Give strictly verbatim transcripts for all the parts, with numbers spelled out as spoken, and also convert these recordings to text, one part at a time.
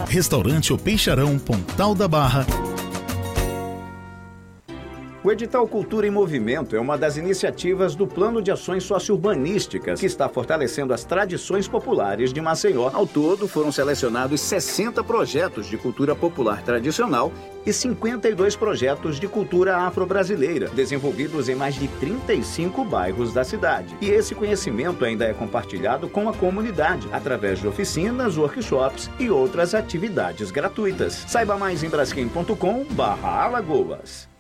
Restaurante O Peixarão, Pontal da Barra. O edital Cultura em Movimento é uma das iniciativas do Plano de Ações Sociourbanísticas, que está fortalecendo as tradições populares de Maceió. Ao todo, foram selecionados sessenta projetos de cultura popular tradicional e cinquenta e dois projetos de cultura afro-brasileira, desenvolvidos em mais de trinta e cinco bairros da cidade. E esse conhecimento ainda é compartilhado com a comunidade, através de oficinas, workshops e outras atividades gratuitas. Saiba mais em braskem ponto com barra Alagoas.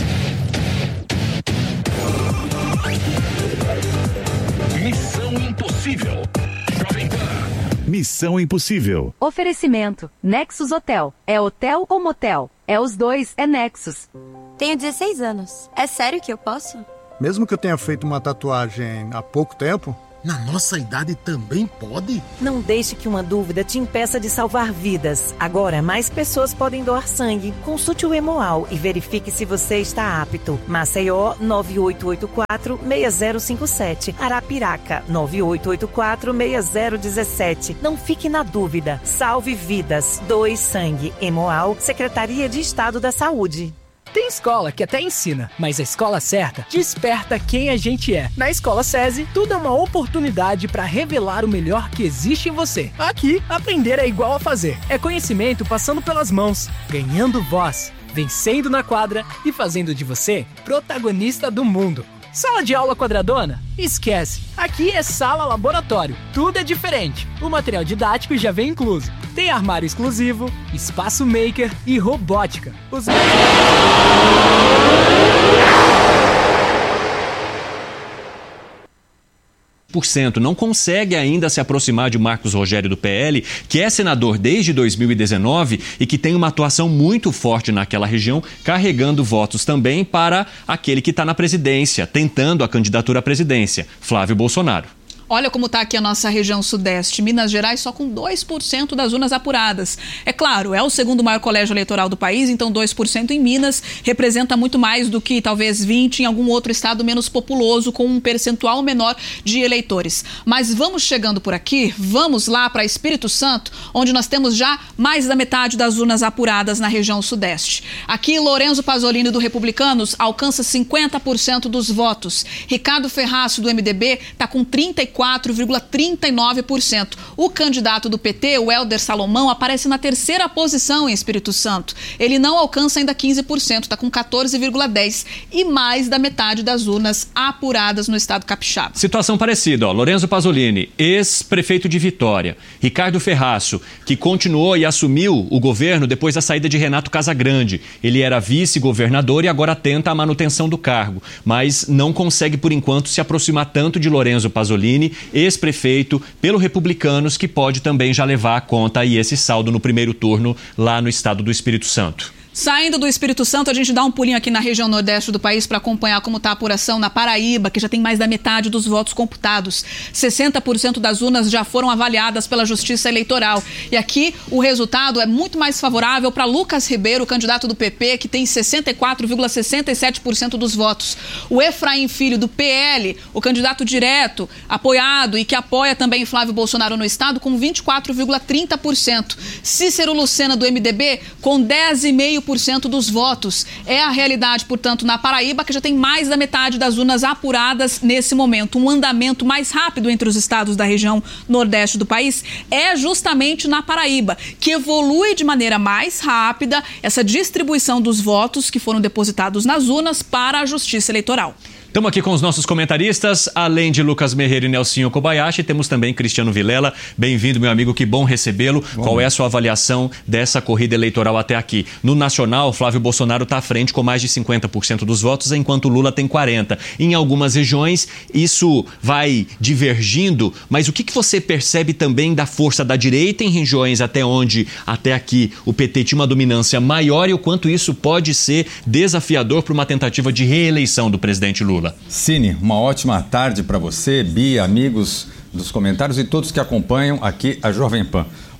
Missão Impossível. Jovem Pan. Missão Impossível. Oferecimento. Nexus Hotel. É hotel ou motel? É os dois, é Nexus. Tenho dezesseis anos. É sério que eu posso? Mesmo que eu tenha feito uma tatuagem há pouco tempo? Na nossa idade também pode? Não deixe que uma dúvida te impeça de salvar vidas. Agora, mais pessoas podem doar sangue. Consulte o Hemoal e verifique se você está apto. Maceió, nove oito oito quatro, seis zero cinco sete. Arapiraca, nove oito oito quatro, seis zero um sete. Não fique na dúvida. Salve vidas. Doe sangue. Hemoal, Secretaria de Estado da Saúde. Tem escola que até ensina, mas a escola certa desperta quem a gente é. Na Escola SESI, tudo é uma oportunidade para revelar o melhor que existe em você. Aqui, aprender é igual a fazer. É conhecimento passando pelas mãos, ganhando voz, vencendo na quadra e fazendo de você protagonista do mundo. Sala de aula quadradona? Esquece. Aqui é sala laboratório. Tudo é diferente. O material didático já vem incluso. Tem armário exclusivo, espaço maker e robótica. Os... por cento não consegue ainda se aproximar de Marcos Rogério do P L, que é senador desde dois mil e dezenove e que tem uma atuação muito forte naquela região, carregando votos também para aquele que está na presidência, tentando a candidatura à presidência, Flávio Bolsonaro. Olha como está aqui a nossa região sudeste. Minas Gerais só com dois por cento das urnas apuradas. É claro, é o segundo maior colégio eleitoral do país, então dois por cento em Minas representa muito mais do que talvez vinte por cento em algum outro estado menos populoso, com um percentual menor de eleitores. Mas vamos chegando por aqui, vamos lá para Espírito Santo, onde nós temos já mais da metade das urnas apuradas na região sudeste. Aqui, Lorenzo Pasolini, do Republicanos, alcança cinquenta por cento dos votos. Ricardo Ferraço, do M D B, está com trinta e quatro vírgula trinta e nove por cento. O candidato do P T, o Helder Salomão, aparece na terceira posição em Espírito Santo. Ele não alcança ainda quinze por cento, está com quatorze vírgula dez por cento e mais da metade das urnas apuradas no estado capixaba. Situação parecida, ó. Lorenzo Pasolini, ex-prefeito de Vitória. Ricardo Ferraço, que continuou e assumiu o governo depois da saída de Renato Casagrande. Ele era vice-governador e agora tenta a manutenção do cargo, mas não consegue, por enquanto, se aproximar tanto de Lorenzo Pasolini, ex-prefeito, pelo Republicanos, que pode também já levar a conta aí esse saldo no primeiro turno lá no estado do Espírito Santo. Saindo do Espírito Santo, a gente dá um pulinho aqui na região nordeste do país para acompanhar como está a apuração na Paraíba, que já tem mais da metade dos votos computados. sessenta por cento das urnas já foram avaliadas pela Justiça Eleitoral. E aqui o resultado é muito mais favorável para Lucas Ribeiro, candidato do P P, que tem sessenta e quatro vírgula sessenta e sete por cento dos votos. O Efraim Filho, do P L, o candidato direto, apoiado e que apoia também Flávio Bolsonaro no estado, com vinte e quatro vírgula trinta por cento. Cícero Lucena, do M D B, com dez vírgula cinco por cento. por cento dos votos. É a realidade, portanto, na Paraíba, que já tem mais da metade das urnas apuradas nesse momento. Um andamento mais rápido entre os estados da região nordeste do país é justamente na Paraíba, que evolui de maneira mais rápida essa distribuição dos votos que foram depositados nas urnas para a Justiça Eleitoral. Estamos aqui com os nossos comentaristas, além de Lucas Merreiro e Nelsinho Kobayashi, temos também Cristiano Vilela. Bem-vindo, meu amigo, que bom recebê-lo. Bom. Qual é a sua avaliação dessa corrida eleitoral até aqui? No nacional, Flávio Bolsonaro está à frente com mais de cinquenta por cento dos votos, enquanto Lula tem quarenta por cento. Em algumas regiões, isso vai divergindo, mas o que, que você percebe também da força da direita em regiões até onde, até aqui, o P T tinha uma dominância maior e o quanto isso pode ser desafiador para uma tentativa de reeleição do presidente Lula? Cine, uma ótima tarde para você, Bia, amigos dos comentários e todos que acompanham aqui a Jovem Pan.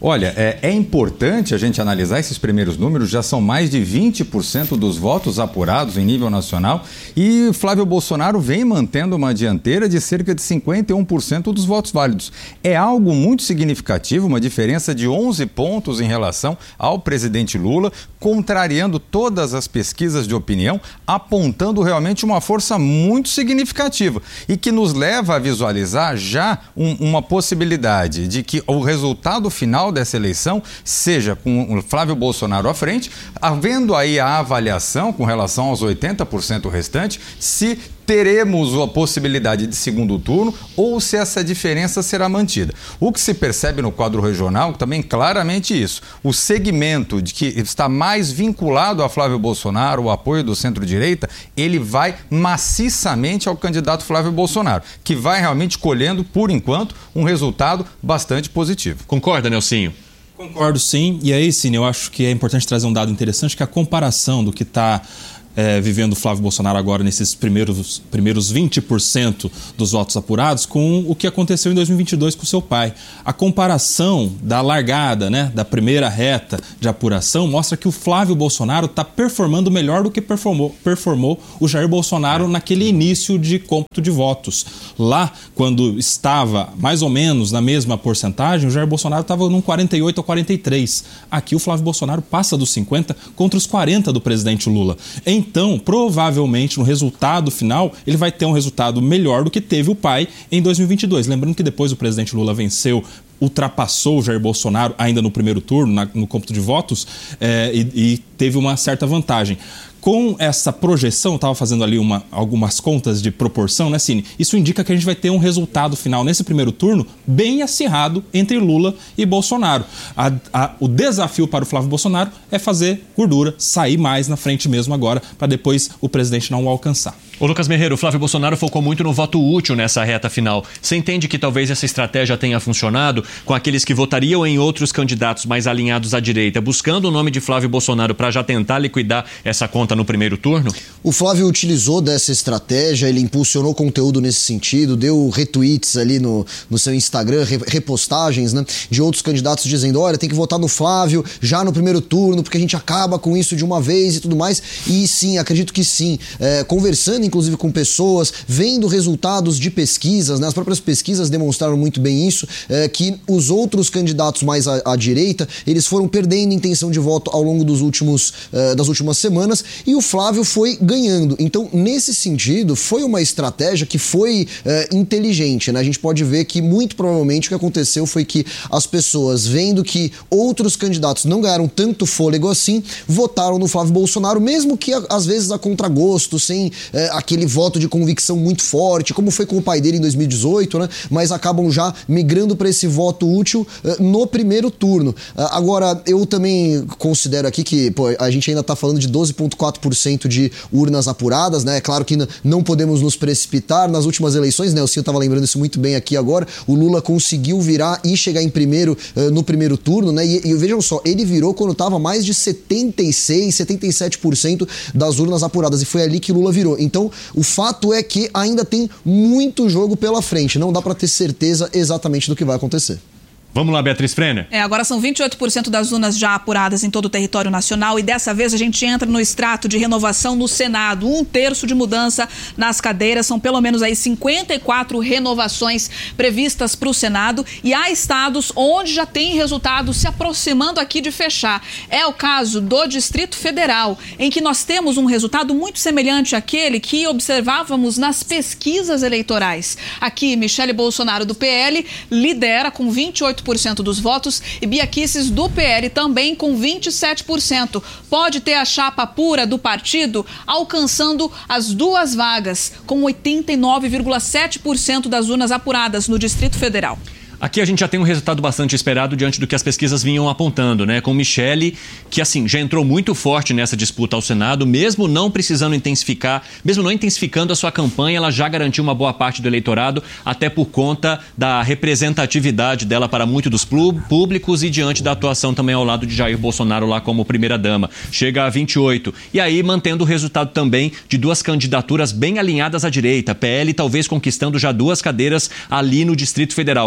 Olha, é, é importante a gente analisar esses primeiros números, já são mais de vinte por cento dos votos apurados em nível nacional e Flávio Bolsonaro vem mantendo uma dianteira de cerca de cinquenta e um por cento dos votos válidos. É algo muito significativo, uma diferença de onze pontos em relação ao presidente Lula, contrariando todas as pesquisas de opinião, apontando realmente uma força muito significativa e que nos leva a visualizar já um, uma possibilidade de que o resultado final dessa eleição seja com o Flávio Bolsonaro à frente, havendo aí a avaliação com relação aos oitenta por cento restante, se teremos a possibilidade de segundo turno ou se essa diferença será mantida. O que se percebe no quadro regional também claramente isso. O segmento de que está mais vinculado a Flávio Bolsonaro, o apoio do centro-direita, ele vai maciçamente ao candidato Flávio Bolsonaro, que vai realmente colhendo, por enquanto, um resultado bastante positivo. Concorda, Nelsinho? Concordo, sim. E aí, Cine, eu acho que é importante trazer um dado interessante, que a comparação do que está É, vivendo o Flávio Bolsonaro agora nesses primeiros, primeiros vinte por cento dos votos apurados com o que aconteceu em dois mil e vinte e dois com seu pai. A comparação da largada, né, da primeira reta de apuração mostra que o Flávio Bolsonaro está performando melhor do que performou, performou o Jair Bolsonaro naquele início de cômputo de votos. Lá, quando estava mais ou menos na mesma porcentagem, o Jair Bolsonaro estava num quarenta e oito a quarenta e três. Aqui o Flávio Bolsonaro passa dos cinquenta contra os quarenta do presidente Lula. Em Então, provavelmente, no resultado final, ele vai ter um resultado melhor do que teve o pai em dois mil e vinte e dois. Lembrando que depois o presidente Lula venceu, ultrapassou o Jair Bolsonaro ainda no primeiro turno, na, no cômputo de votos, é, e, e teve uma certa vantagem. Com essa projeção, eu estava fazendo ali uma, algumas contas de proporção, né, Cine? Isso indica que a gente vai ter um resultado final nesse primeiro turno bem acirrado entre Lula e Bolsonaro. A, a, o desafio para o Flávio Bolsonaro é fazer gordura, sair mais na frente mesmo agora, para depois o presidente não o alcançar. Ô Lucas Merreiro, o Flávio Bolsonaro focou muito no voto útil nessa reta final. Você entende que talvez essa estratégia tenha funcionado com aqueles que votariam em outros candidatos mais alinhados à direita, buscando o nome de Flávio Bolsonaro para já tentar liquidar essa conta no primeiro turno? O Flávio utilizou dessa estratégia, ele impulsionou conteúdo nesse sentido, deu retweets ali no, no seu Instagram, repostagens, né, de outros candidatos dizendo, olha, tem que votar no Flávio já no primeiro turno, porque a gente acaba com isso de uma vez e tudo mais. E sim, acredito que sim, é, conversando inclusive com pessoas, vendo resultados de pesquisas, né, as próprias pesquisas demonstraram muito bem isso, é, que os outros candidatos mais à, à direita, eles foram perdendo intenção de voto ao longo dos últimos, é, das últimas semanas, e o Flávio foi ganhando. Então, nesse sentido, foi uma estratégia que foi é, inteligente, né? A gente pode ver que muito provavelmente o que aconteceu foi que as pessoas, vendo que outros candidatos não ganharam tanto fôlego assim, votaram no Flávio Bolsonaro, mesmo que às vezes a contragosto, sem é, aquele voto de convicção muito forte, como foi com o pai dele em dois mil e dezoito, né? Mas acabam já migrando para esse voto útil é, no primeiro turno. Uh, agora, eu também considero aqui que pô, a gente ainda está falando de doze vírgula quatro por cento de urnas apuradas, né? É claro que não podemos nos precipitar. Nas últimas eleições, né? O Ciro estava lembrando isso muito bem aqui agora, o Lula conseguiu virar e chegar em primeiro uh, no primeiro turno, né? E, e vejam só, ele virou quando estava mais de setenta e seis, setenta e sete por cento das urnas apuradas, e foi ali que Lula virou. Então, o fato é que ainda tem muito jogo pela frente, não dá para ter certeza exatamente do que vai acontecer. Vamos lá, Beatriz Frenner. É, agora são vinte e oito por cento das urnas já apuradas em todo o território nacional e dessa vez a gente entra no extrato de renovação no Senado. Um terço de mudança nas cadeiras, são pelo menos aí cinquenta e quatro renovações previstas para o Senado e há estados onde já tem resultado se aproximando aqui de fechar. É o caso do Distrito Federal, em que nós temos um resultado muito semelhante àquele que observávamos nas pesquisas eleitorais. Aqui, Michele Bolsonaro do P L lidera com vinte e oito por cento dos votos e Bia Kicis do P L também com vinte e sete por cento. Pode ter a chapa pura do partido alcançando as duas vagas, com oitenta e nove vírgula sete por cento das urnas apuradas no Distrito Federal. Aqui a gente já tem um resultado bastante esperado diante do que as pesquisas vinham apontando, né? Com Michele, que assim, já entrou muito forte nessa disputa ao Senado, mesmo não precisando intensificar, mesmo não intensificando a sua campanha, ela já garantiu uma boa parte do eleitorado, até por conta da representatividade dela para muitos dos públicos e diante da atuação também ao lado de Jair Bolsonaro lá como primeira-dama. Chega a vinte e oito. E aí, mantendo o resultado também de duas candidaturas bem alinhadas à direita. P L talvez conquistando já duas cadeiras ali no Distrito Federal, com Bia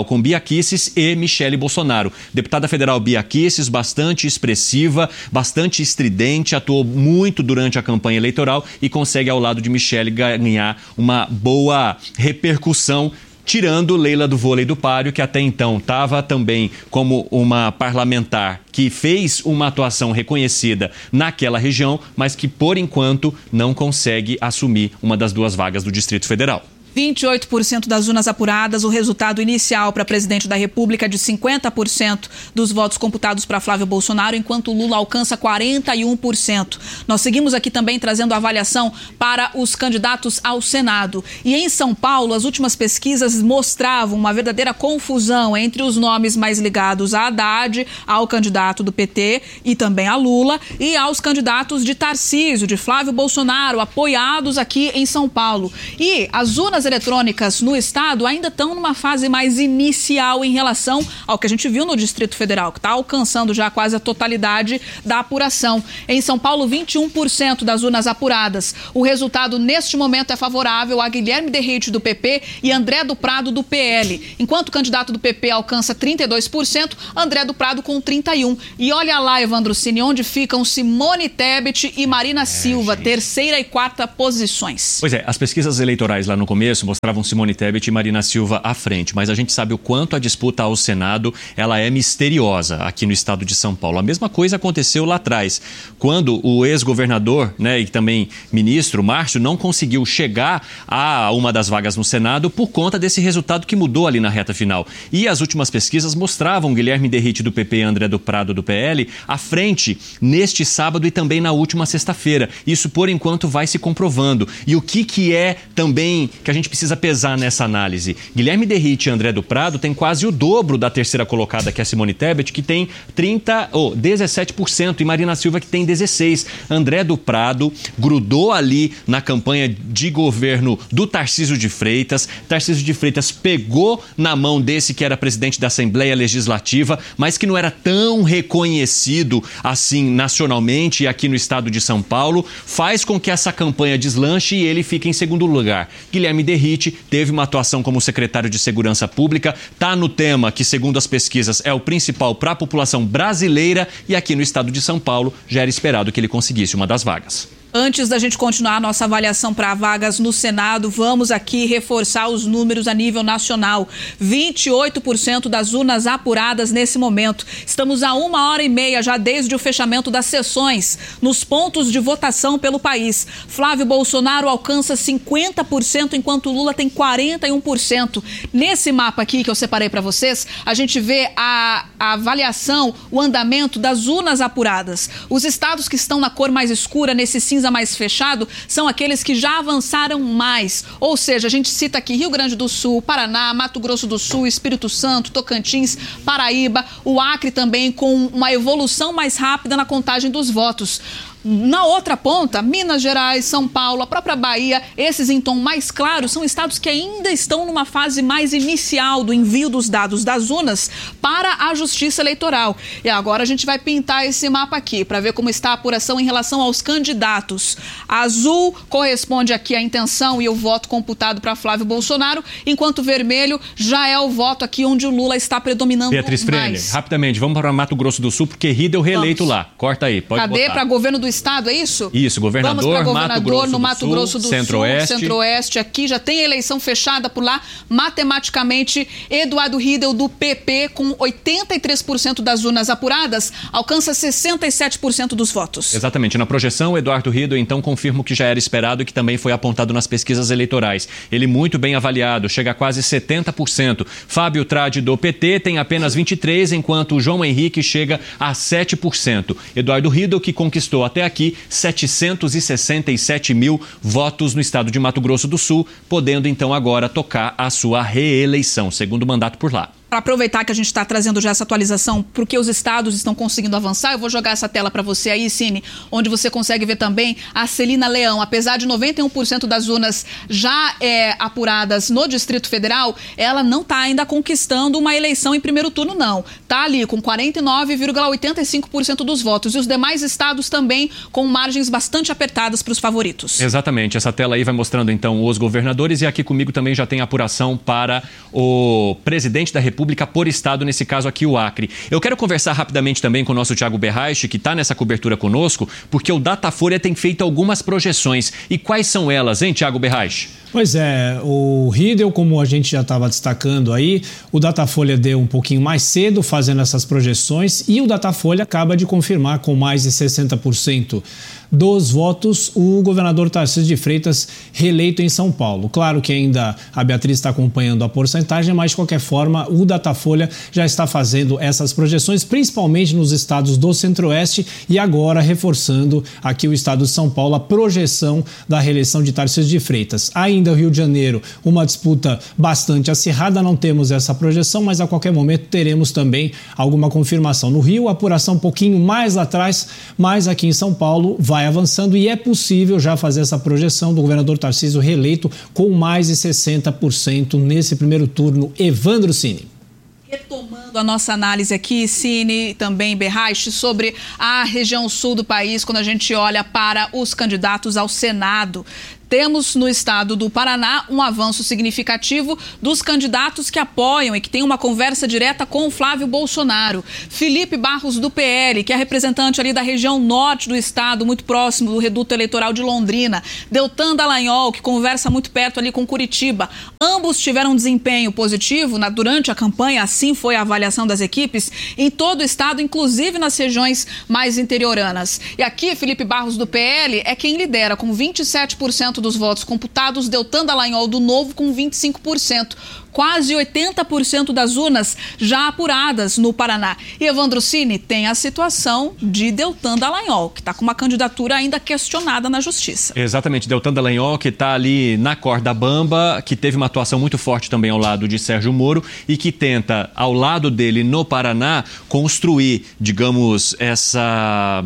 Kicis e Michele Bolsonaro. Deputada federal Bia Kicis, bastante expressiva, bastante estridente, atuou muito durante a campanha eleitoral e consegue, ao lado de Michele, ganhar uma boa repercussão, tirando Leila do vôlei do páreo, que até então estava também como uma parlamentar que fez uma atuação reconhecida naquela região, mas que, por enquanto, não consegue assumir uma das duas vagas do Distrito Federal. vinte e oito por cento das urnas apuradas, o resultado inicial para presidente da República de cinquenta por cento dos votos computados para Flávio Bolsonaro, enquanto Lula alcança quarenta e um por cento. Nós seguimos aqui também trazendo a avaliação para os candidatos ao Senado. E em São Paulo, as últimas pesquisas mostravam uma verdadeira confusão entre os nomes mais ligados a Haddad, ao candidato do P T e também a Lula, e aos candidatos de Tarcísio, de Flávio Bolsonaro, apoiados aqui em São Paulo. E as urnas eletrônicas no estado ainda estão numa fase mais inicial em relação ao que a gente viu no Distrito Federal, que está alcançando já quase a totalidade da apuração. Em São Paulo, vinte e um por cento das urnas apuradas. O resultado neste momento é favorável a Guilherme Derrite do P P e André do Prado do P L. Enquanto o candidato do P P alcança trinta e dois por cento, André do Prado com trinta e um por cento. E olha lá, Evandro Cini, onde ficam Simone Tebet e Marina é, Silva, gente. terceira e quarta posições. Pois é, as pesquisas eleitorais lá no começo mostravam Simone Tebet e Marina Silva à frente, mas a gente sabe o quanto a disputa ao Senado ela é misteriosa aqui no estado de São Paulo. A mesma coisa aconteceu lá atrás, quando o ex-governador, né, e também ministro Márcio não conseguiu chegar a uma das vagas no Senado por conta desse resultado que mudou ali na reta final. E as últimas pesquisas mostravam Guilherme Derrite do P P e André do Prado do P L à frente neste sábado e também na última sexta-feira. Isso, por enquanto, vai se comprovando. E o que, que é também que a gente precisa pesar nessa análise? Guilherme Derrite e André do Prado têm quase o dobro da terceira colocada, que é a Simone Tebet, que tem trinta, oh, dezessete por cento, e Marina Silva, que tem dezesseis por cento. André do Prado grudou ali na campanha de governo do Tarcísio de Freitas. Tarcísio de Freitas pegou na mão desse que era presidente da Assembleia Legislativa, mas que não era tão reconhecido assim nacionalmente e aqui no estado de São Paulo, faz com que essa campanha deslanche e ele fique em segundo lugar. Guilherme Derrite teve uma atuação como secretário de Segurança Pública, está no tema que, segundo as pesquisas, é o principal para a população brasileira, e aqui no estado de São Paulo já era esperado que ele conseguisse uma das vagas. Antes da gente continuar a nossa avaliação para vagas no Senado, vamos aqui reforçar os números a nível nacional. vinte e oito por cento das urnas apuradas nesse momento. Estamos a uma hora e meia já desde o fechamento das sessões nos pontos de votação pelo país. Flávio Bolsonaro alcança cinquenta por cento, enquanto Lula tem quarenta e um por cento. Nesse mapa aqui que eu separei para vocês, a gente vê a, a avaliação, o andamento das urnas apuradas. Os estados que estão na cor mais escura, nesse cinza mais fechado, são aqueles que já avançaram mais. Ou seja, a gente cita aqui Rio Grande do Sul, Paraná, Mato Grosso do Sul, Espírito Santo, Tocantins, Paraíba, o Acre também com uma evolução mais rápida na contagem dos votos. Na outra ponta, Minas Gerais, São Paulo, a própria Bahia, esses em tom mais claro, são estados que ainda estão numa fase mais inicial do envio dos dados das urnas para a Justiça Eleitoral. E agora a gente vai pintar esse mapa aqui para ver como está a apuração em relação aos candidatos. Azul corresponde aqui à intenção e o voto computado para Flávio Bolsonaro, enquanto vermelho já é o voto aqui onde o Lula está predominando Beatriz mais. Freire, rapidamente, vamos para Mato Grosso do Sul, porque Ri deu reeleito vamos. lá. Corta aí, pode Cadê botar. para governo do estado, é isso? Isso, governador, Vamos para governador Mato Grosso no Mato do Sul, Grosso do Centro-Oeste. Sul, Centro-Oeste aqui, já tem eleição fechada por lá. Matematicamente, Eduardo Riedel do P P, com oitenta e três por cento das urnas apuradas, alcança sessenta e sete por cento dos votos. Exatamente, na projeção, Eduardo Riedel então confirma o que já era esperado e que também foi apontado nas pesquisas eleitorais. Ele muito bem avaliado, chega a quase setenta por cento. Fábio Tradi do P T tem apenas vinte e três por cento, enquanto o João Henrique chega a sete por cento. Eduardo Riedel, que conquistou até aqui setecentos e sessenta e sete mil votos no estado de Mato Grosso do Sul, podendo então agora tocar a sua reeleição, segundo mandato por lá. Para aproveitar que a gente está trazendo já essa atualização porque os estados estão conseguindo avançar, eu vou jogar essa tela para você aí, Cine, onde você consegue ver também a Celina Leão. Apesar de noventa e um por cento das urnas já é, apuradas no Distrito Federal, ela não está ainda conquistando uma eleição em primeiro turno, não. Está ali com quarenta e nove vírgula oitenta e cinco por cento dos votos. E os demais estados também com margens bastante apertadas para os favoritos. Exatamente. Essa tela aí vai mostrando então os governadores, e aqui comigo também já tem apuração para o presidente da República, República por estado, nesse caso aqui o Acre. Eu quero conversar rapidamente também com o nosso Thiago Berraich, que está nessa cobertura conosco, porque o Datafolha tem feito algumas projeções. E quais são elas, hein, Thiago Berraich? Pois é, o Riedel, como a gente já estava destacando aí, o Datafolha deu um pouquinho mais cedo fazendo essas projeções e o Datafolha acaba de confirmar com mais de sessenta por cento dos votos o governador Tarcísio de Freitas reeleito em São Paulo. Claro que ainda a Beatriz está acompanhando a porcentagem, mas de qualquer forma o Datafolha já está fazendo essas projeções, principalmente nos estados do Centro-Oeste e agora reforçando aqui o estado de São Paulo, a projeção da reeleição de Tarcísio de Freitas. Ainda o Rio de Janeiro, uma disputa bastante acirrada, não temos essa projeção, mas a qualquer momento teremos também alguma confirmação. No Rio, a apuração um pouquinho mais lá atrás, mas aqui em São Paulo vai avançando e é possível já fazer essa projeção do governador Tarcísio reeleito com mais de sessenta por cento nesse primeiro turno. Evandro Cini. Retomando a nossa análise aqui, Cine e também Berraich, sobre a região sul do país, quando a gente olha para os candidatos ao Senado. Temos no estado do Paraná um avanço significativo dos candidatos que apoiam e que têm uma conversa direta com o Flávio Bolsonaro. Felipe Barros, do P L, que é representante ali da região norte do estado, muito próximo do reduto eleitoral de Londrina. Deltan Dallagnol, que conversa muito perto ali com Curitiba. Ambos tiveram um desempenho positivo na, durante a campanha, assim foi a avaliação das equipes, em todo o estado, inclusive nas regiões mais interioranas. E aqui, Felipe Barros, do P L, é quem lidera com vinte e sete por cento dos votos computados, Deltan Dallagnol do Novo com vinte e cinco por cento. Quase oitenta por cento das urnas já apuradas no Paraná. E Evandro Cini tem a situação de Deltan Dallagnol, que está com uma candidatura ainda questionada na Justiça. Exatamente, Deltan Dallagnol, que está ali na corda bamba, que teve uma atuação muito forte também ao lado de Sérgio Moro e que tenta, ao lado dele no Paraná, construir, digamos, essa...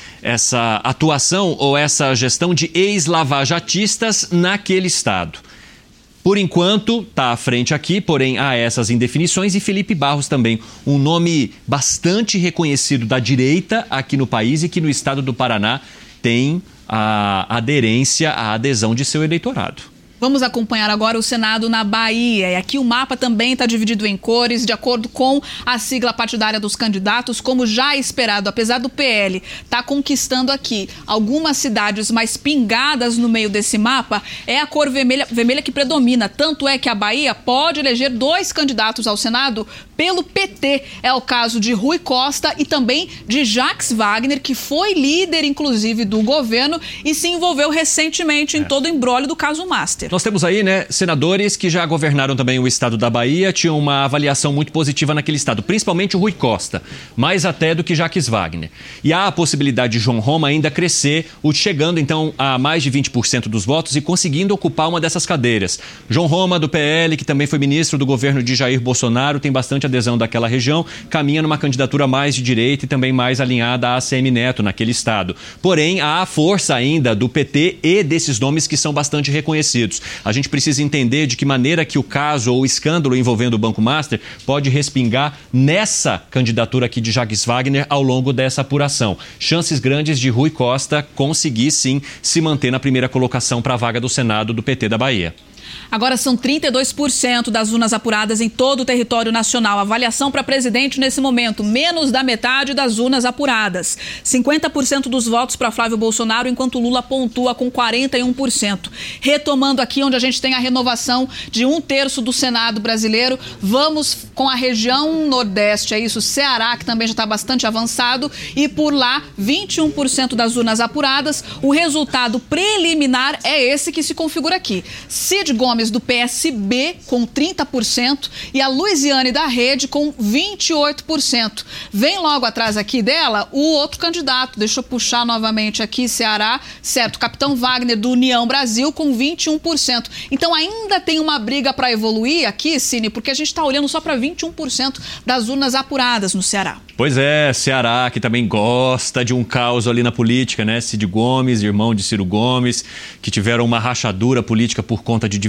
essa atuação ou essa gestão de ex-lavajatistas naquele estado. Por enquanto, está à frente aqui, porém há essas indefinições, e Felipe Barros também, um nome bastante reconhecido da direita aqui no país e que no estado do Paraná tem a aderência, a adesão de seu eleitorado. Vamos acompanhar agora o Senado na Bahia. E aqui o mapa também está dividido em cores, de acordo com a sigla partidária dos candidatos, como já esperado. Apesar do P L estar conquistando aqui algumas cidades mais pingadas no meio desse mapa, é a cor vermelha, vermelha que predomina. Tanto é que a Bahia pode eleger dois candidatos ao Senado pelo P T. É o caso de Rui Costa e também de Jacques Wagner, que foi líder, inclusive, do governo e se envolveu recentemente em todo o imbróglio do caso Master. Nós temos aí, né, senadores que já governaram também o estado da Bahia, tinham uma avaliação muito positiva naquele estado, principalmente o Rui Costa, mais até do que Jacques Wagner. E há a possibilidade de João Roma ainda crescer, chegando então a mais de vinte por cento dos votos e conseguindo ocupar uma dessas cadeiras. João Roma, do P L, que também foi ministro do governo de Jair Bolsonaro, tem bastante adesão daquela região, caminha numa candidatura mais de direita e também mais alinhada a A C M Neto naquele estado. Porém, há a força ainda do P T e desses nomes que são bastante reconhecidos. A gente precisa entender de que maneira que o caso ou o escândalo envolvendo o Banco Master pode respingar nessa candidatura aqui de Jacques Wagner ao longo dessa apuração. Chances grandes de Rui Costa conseguir, sim, se manter na primeira colocação para a vaga do Senado do P T da Bahia. Agora são trinta e dois por cento das urnas apuradas em todo o território nacional. Avaliação para presidente nesse momento, menos da metade das urnas apuradas. cinquenta por cento dos votos para Flávio Bolsonaro, enquanto Lula pontua com quarenta e um por cento. Retomando aqui onde a gente tem a renovação de um terço do Senado brasileiro, vamos com a região nordeste, é isso, Ceará, que também já está bastante avançado, e por lá, vinte e um por cento das urnas apuradas. O resultado preliminar é esse que se configura aqui. Cid Gomes, do P S B, com trinta por cento, e a Luiziane da Rede, com vinte e oito por cento. Vem logo atrás aqui dela o outro candidato, deixa eu puxar novamente aqui, Ceará, certo, Capitão Wagner, do União Brasil, com vinte e um por cento. Então ainda tem uma briga para evoluir aqui, Cine, porque a gente está olhando só para vinte e um por cento das urnas apuradas no Ceará. Pois é, Ceará, que também gosta de um caos ali na política, né? Cid Gomes, irmão de Ciro Gomes, que tiveram uma rachadura política por conta de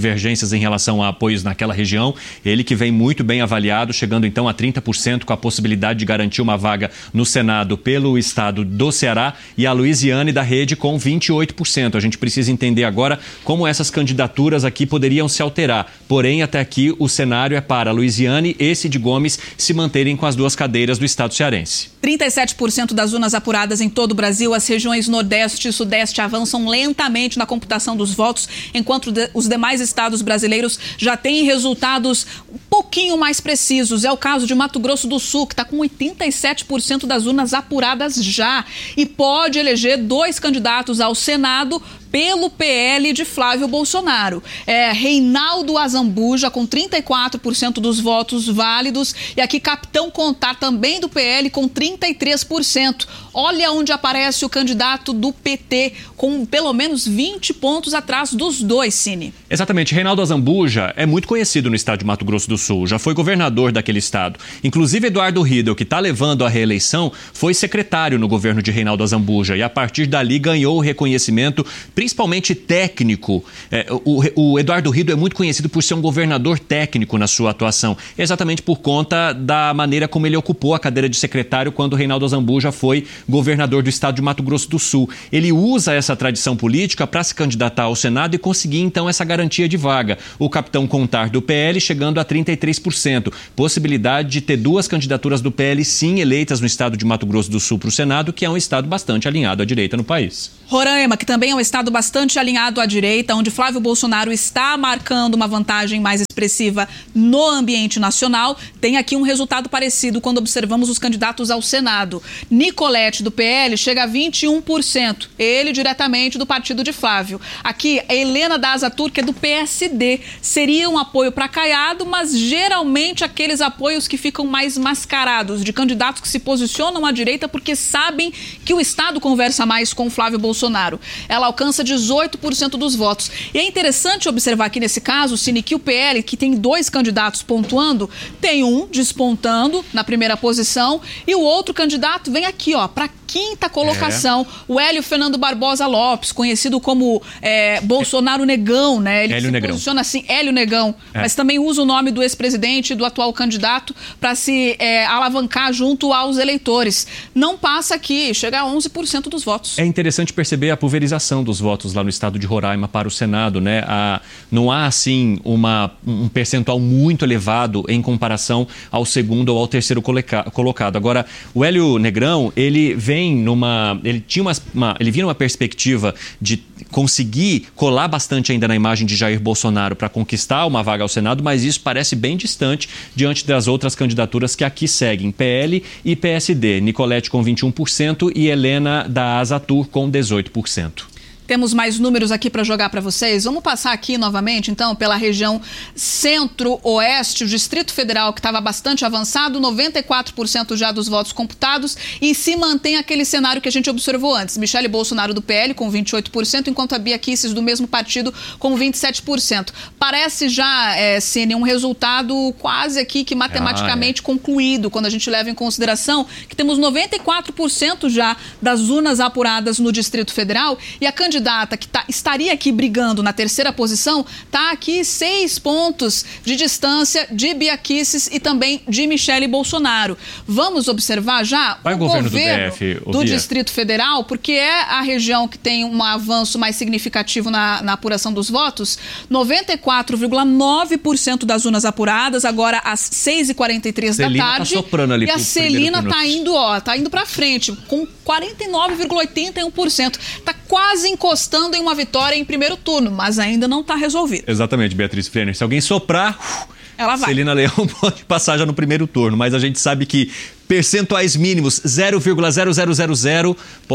divergências em relação a apoios naquela região. Ele que vem muito bem avaliado, chegando então a trinta por cento, com a possibilidade de garantir uma vaga no Senado pelo estado do Ceará, e a Luiziane da Rede com vinte e oito por cento. A gente precisa entender agora como essas candidaturas aqui poderiam se alterar. Porém, até aqui o cenário é para a Luiziane e Cid Gomes se manterem com as duas cadeiras do estado cearense. trinta e sete por cento das urnas apuradas em todo o Brasil, as regiões Nordeste e Sudeste avançam lentamente na computação dos votos, enquanto de, os demais estados brasileiros já têm resultados um pouquinho mais precisos. É o caso de Mato Grosso do Sul, que está com oitenta e sete por cento das urnas apuradas já e pode eleger dois candidatos ao Senado pelo P L de Flávio Bolsonaro. É Reinaldo Azambuja, com trinta e quatro por cento dos votos válidos, e aqui Capitão Contar, também do P L, com trinta e três por cento. Olha onde aparece o candidato do P T, com pelo menos vinte pontos atrás dos dois, Cine. Exatamente. Reinaldo Azambuja é muito conhecido no estado de Mato Grosso do Sul, já foi governador daquele estado. Inclusive, Eduardo Riedel, que está levando a reeleição, foi secretário no governo de Reinaldo Azambuja e, a partir dali, ganhou o reconhecimento, principalmente técnico. É, o, o Eduardo Riedel é muito conhecido por ser um governador técnico na sua atuação, exatamente por conta da maneira como ele ocupou a cadeira de secretário quando Reinaldo Azambuja foi governador do estado de Mato Grosso do Sul. Ele usa essa tradição política para se candidatar ao Senado e conseguir, então, essa garantia de vaga. O Capitão Contar, do P L, chegando a trinta e três por cento. Possibilidade de ter duas candidaturas do P L, sim, eleitas no estado de Mato Grosso do Sul para o Senado, que é um estado bastante alinhado à direita no país. Roraima, que também é um estado bastante alinhado à direita, onde Flávio Bolsonaro está marcando uma vantagem mais expressiva no ambiente nacional, tem aqui um resultado parecido quando observamos os candidatos ao Senado. Nicolete, do P L, chega a vinte e um por cento, ele diretamente do partido de Flávio. Aqui, a Helena da Asa Turca, é do P S D. Seria um apoio para Caiado, mas geralmente aqueles apoios que ficam mais mascarados, de candidatos que se posicionam à direita porque sabem que o Estado conversa mais com Flávio Bolsonaro. Ela alcança dezoito por cento dos votos. E é interessante observar aqui nesse caso, Cine, que o P L, que tem dois candidatos pontuando, tem um despontando na primeira posição e o outro candidato vem aqui, ó, para quinta colocação, é. o Hélio Fernando Barbosa Lopes, conhecido como é, Bolsonaro Negão, né? Ele Hélio se Negrão. posiciona assim, Hélio Negão, é. mas também usa o nome do ex-presidente e do atual candidato para se é, alavancar junto aos eleitores. Não passa aqui, chega a onze por cento dos votos. É interessante perceber a pulverização dos votos lá no estado de Roraima para o Senado, né? A, não há, assim, uma, um percentual muito elevado em comparação ao segundo ou ao terceiro coloca, colocado. Agora, o Hélio Negrão, ele vem numa, ele tinha uma, uma, ele vinha numa perspectiva de conseguir colar bastante ainda na imagem de Jair Bolsonaro para conquistar uma vaga ao Senado, mas isso parece bem distante diante das outras candidaturas que aqui seguem, P L e P S D. Nicolete com vinte e um por cento e Helena da Asa Tur com dezoito por cento. Temos mais números aqui para jogar para vocês. Vamos passar aqui novamente, então, pela região centro-oeste, o Distrito Federal, que estava bastante avançado, noventa e quatro por cento já dos votos computados, e se mantém aquele cenário que a gente observou antes. Michele Bolsonaro, do P L, com vinte e oito por cento, enquanto a Bia Kicis, do mesmo partido, com vinte e sete por cento. Parece já, é, Cine, um resultado quase aqui que matematicamente ah, é. concluído, quando a gente leva em consideração que temos noventa e quatro por cento já das urnas apuradas no Distrito Federal, e a candidata que tá, estaria aqui brigando na terceira posição está aqui seis pontos de distância de Bia Kicis e também de Michele Bolsonaro. Vamos observar já Vai o governo, governo do, D F, do Distrito Federal, porque é a região que tem um avanço mais significativo na, na apuração dos votos. noventa e quatro vírgula nove por cento das urnas apuradas, agora às seis e quarenta e três da tarde. Tá soprando ali e a Celina está indo, ó, tá indo para frente, com quarenta e nove vírgula oitenta e um por cento. Está quase encostando em uma vitória em primeiro turno, mas ainda não está resolvido. Exatamente, Beatriz Frenner. Se alguém soprar, ela vai. Celina Leão pode passar já no primeiro turno, mas a gente sabe que percentuais mínimos, zero vírgula zero zero zero zero,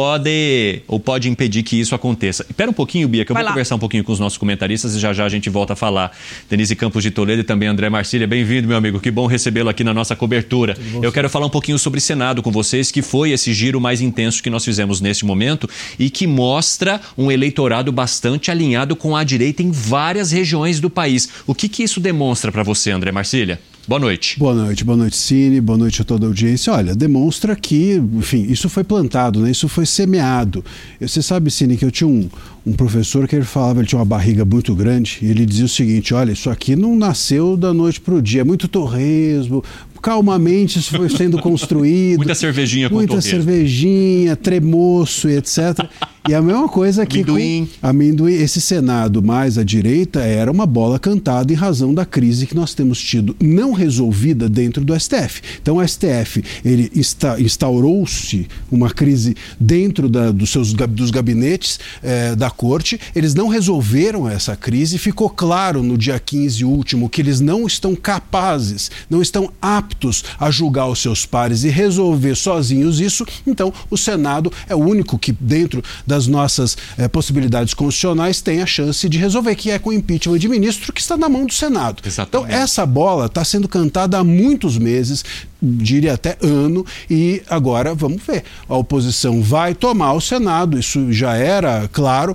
pode ou pode impedir que isso aconteça. Espera um pouquinho, Bia, que eu Vai vou lá. conversar um pouquinho com os nossos comentaristas e já já a gente volta a falar. Denise Campos de Toledo e também André Marcília, bem-vindo, meu amigo, que bom recebê-lo aqui na nossa cobertura. Eu quero falar um pouquinho sobre Senado com vocês, que foi esse giro mais intenso que nós fizemos neste momento e que mostra um eleitorado bastante alinhado com a direita em várias regiões do país. O que que isso demonstra para você, André Marcília? Boa noite. Boa noite, boa noite, Cine, boa noite a toda a audiência. Olha, demonstra que, enfim, isso foi plantado, né? Isso foi semeado. Você sabe, Cine, que eu tinha um, um professor que ele falava, ele tinha uma barriga muito grande, e ele dizia o seguinte: olha, isso aqui não nasceu da noite para o dia, é muito torresmo, calmamente isso foi sendo construído. Muita cervejinha com Muita torresmo. cervejinha, tremoço e etcétera. E a mesma coisa que amendoim. Com amendoim, esse Senado mais à direita era uma bola cantada em razão da crise que nós temos tido não resolvida dentro do S T F. Então o S T F, ele insta, instaurou-se uma crise dentro da, dos seus dos gabinetes eh, da corte, eles não resolveram essa crise, ficou claro no dia quinze último que eles não estão capazes, não estão aptos a julgar os seus pares e resolver sozinhos isso. Então o Senado é o único que dentro da das nossas eh, possibilidades constitucionais tem a chance de resolver, que é com o impeachment de ministro, que está na mão do Senado. Exatamente. Então essa bola está sendo cantada há muitos meses, diria até ano, e agora vamos ver. A oposição vai tomar o Senado, isso já era claro,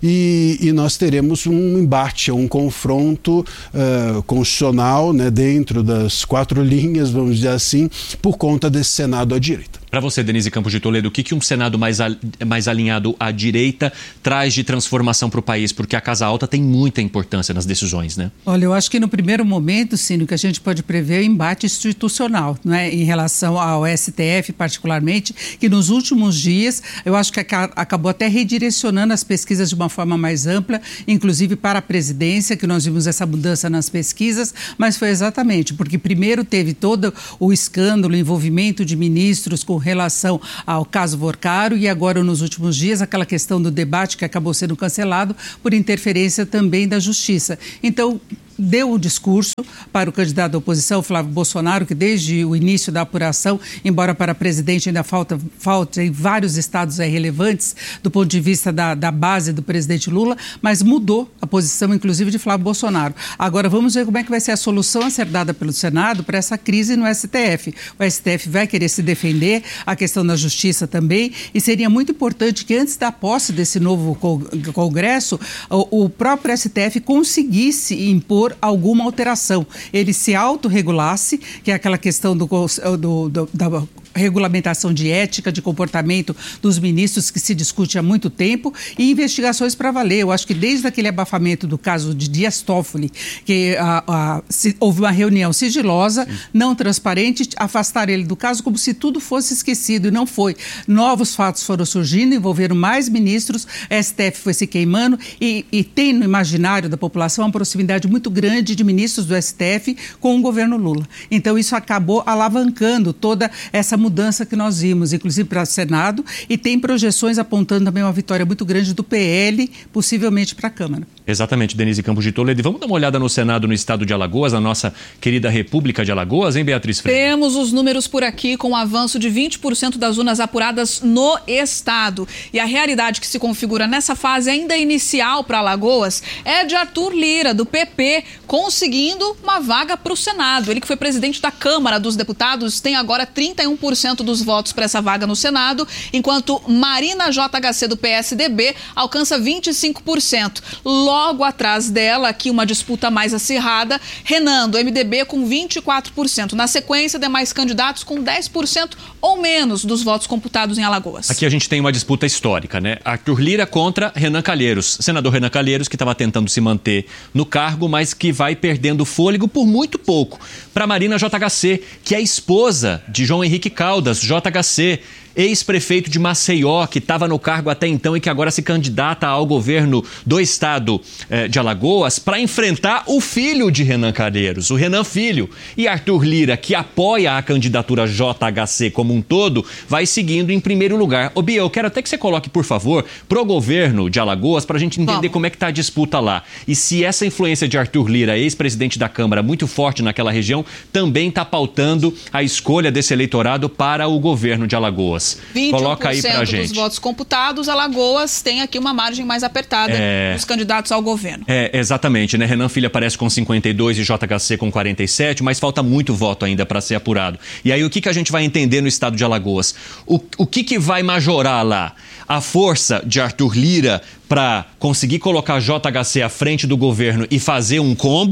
e, e nós teremos um embate, um confronto uh, constitucional, né, dentro das quatro linhas, vamos dizer assim, por conta desse Senado à direita. Para você, Denise Campos de Toledo, o que, que um Senado mais, al, mais alinhado à direita traz de transformação para o país? Porque a Casa Alta tem muita importância nas decisões, né? Olha, eu acho que no primeiro momento, Cínio, que a gente pode prever é o embate institucional, não é? Em relação ao S T F particularmente, que nos últimos dias eu acho que acabou até redirecionando as pesquisas de uma forma mais ampla, inclusive para a presidência, que nós vimos essa mudança nas pesquisas, mas foi exatamente porque primeiro teve todo o escândalo, o envolvimento de ministros com relação ao caso Vorcaro, e agora nos últimos dias aquela questão do debate que acabou sendo cancelado por interferência também da Justiça. Então, deu o discurso para o candidato da oposição, Flávio Bolsonaro, que desde o início da apuração, embora para presidente ainda falta, falta em vários estados relevantes do ponto de vista da, da base do presidente Lula, mas mudou a posição, inclusive, de Flávio Bolsonaro. Agora vamos ver como é que vai ser a solução a ser dada pelo Senado para essa crise no S T F. O S T F vai querer se defender, a questão da justiça também, e seria muito importante que antes da posse desse novo Congresso, o, o próprio S T F conseguisse impor alguma alteração, ele se autorregulasse, que é aquela questão do, do, do, da regulamentação de ética, de comportamento dos ministros que se discute há muito tempo, e investigações para valer. Eu acho que desde aquele abafamento do caso de Dias Toffoli, que a, a, se, houve uma reunião sigilosa, Sim. não transparente, afastaram ele do caso como se tudo fosse esquecido, e não foi. Novos fatos foram surgindo, envolveram mais ministros, a S T F foi se queimando, e, e tem no imaginário da população uma proximidade muito grande de ministros do S T F com o governo Lula. Então isso acabou alavancando toda essa mudança que nós vimos, inclusive para o Senado, e tem projeções apontando também uma vitória muito grande do P L, possivelmente para a Câmara. Exatamente, Denise Campos de Toledo. E vamos dar uma olhada no Senado no estado de Alagoas, na nossa querida República de Alagoas, hein, Beatriz Freire? Temos os números por aqui com o avanço de vinte por cento das urnas apuradas no estado. E a realidade que se configura nessa fase ainda inicial para Alagoas é de Arthur Lira, do P P, conseguindo uma vaga para o Senado. Ele que foi presidente da Câmara dos Deputados tem agora trinta e um por cento dos votos para essa vaga no Senado, enquanto Marina J H C do P S D B alcança vinte e cinco por cento. Logo atrás dela, aqui uma disputa mais acirrada, Renan do M D B com vinte e quatro por cento. Na sequência, demais candidatos com dez por cento ou menos dos votos computados em Alagoas. Aqui a gente tem uma disputa histórica, né? Arthur Lira contra Renan Calheiros. Senador Renan Calheiros, que estava tentando se manter no cargo, mas que vai perdendo fôlego por muito pouco. Para Marina J H C, que é esposa de João Henrique Caldas, J H C, ex-prefeito de Maceió, que estava no cargo até então e que agora se candidata ao governo do estado eh, de Alagoas para enfrentar o filho de Renan Calheiros, o Renan Filho. E Arthur Lira, que apoia a candidatura J H C como um todo, vai seguindo em primeiro lugar. Ô Bia, eu quero até que você coloque, por favor, pro governo de Alagoas para a gente entender Bom. como é que está a disputa lá. E se essa influência de Arthur Lira, ex-presidente da Câmara, muito forte naquela região, também está pautando a escolha desse eleitorado para o governo de Alagoas. Coloca aí pra gente. Dos votos computados, Alagoas tem aqui uma margem mais apertada é... dos candidatos ao governo. É, exatamente, né? Renan Filho aparece com cinquenta e dois e J H C com quarenta e sete, mas falta muito voto ainda para ser apurado. E aí o que, que a gente vai entender no estado de Alagoas? O, o que, que vai majorar lá? A força de Arthur Lira para conseguir colocar J H C à frente do governo e fazer um combo?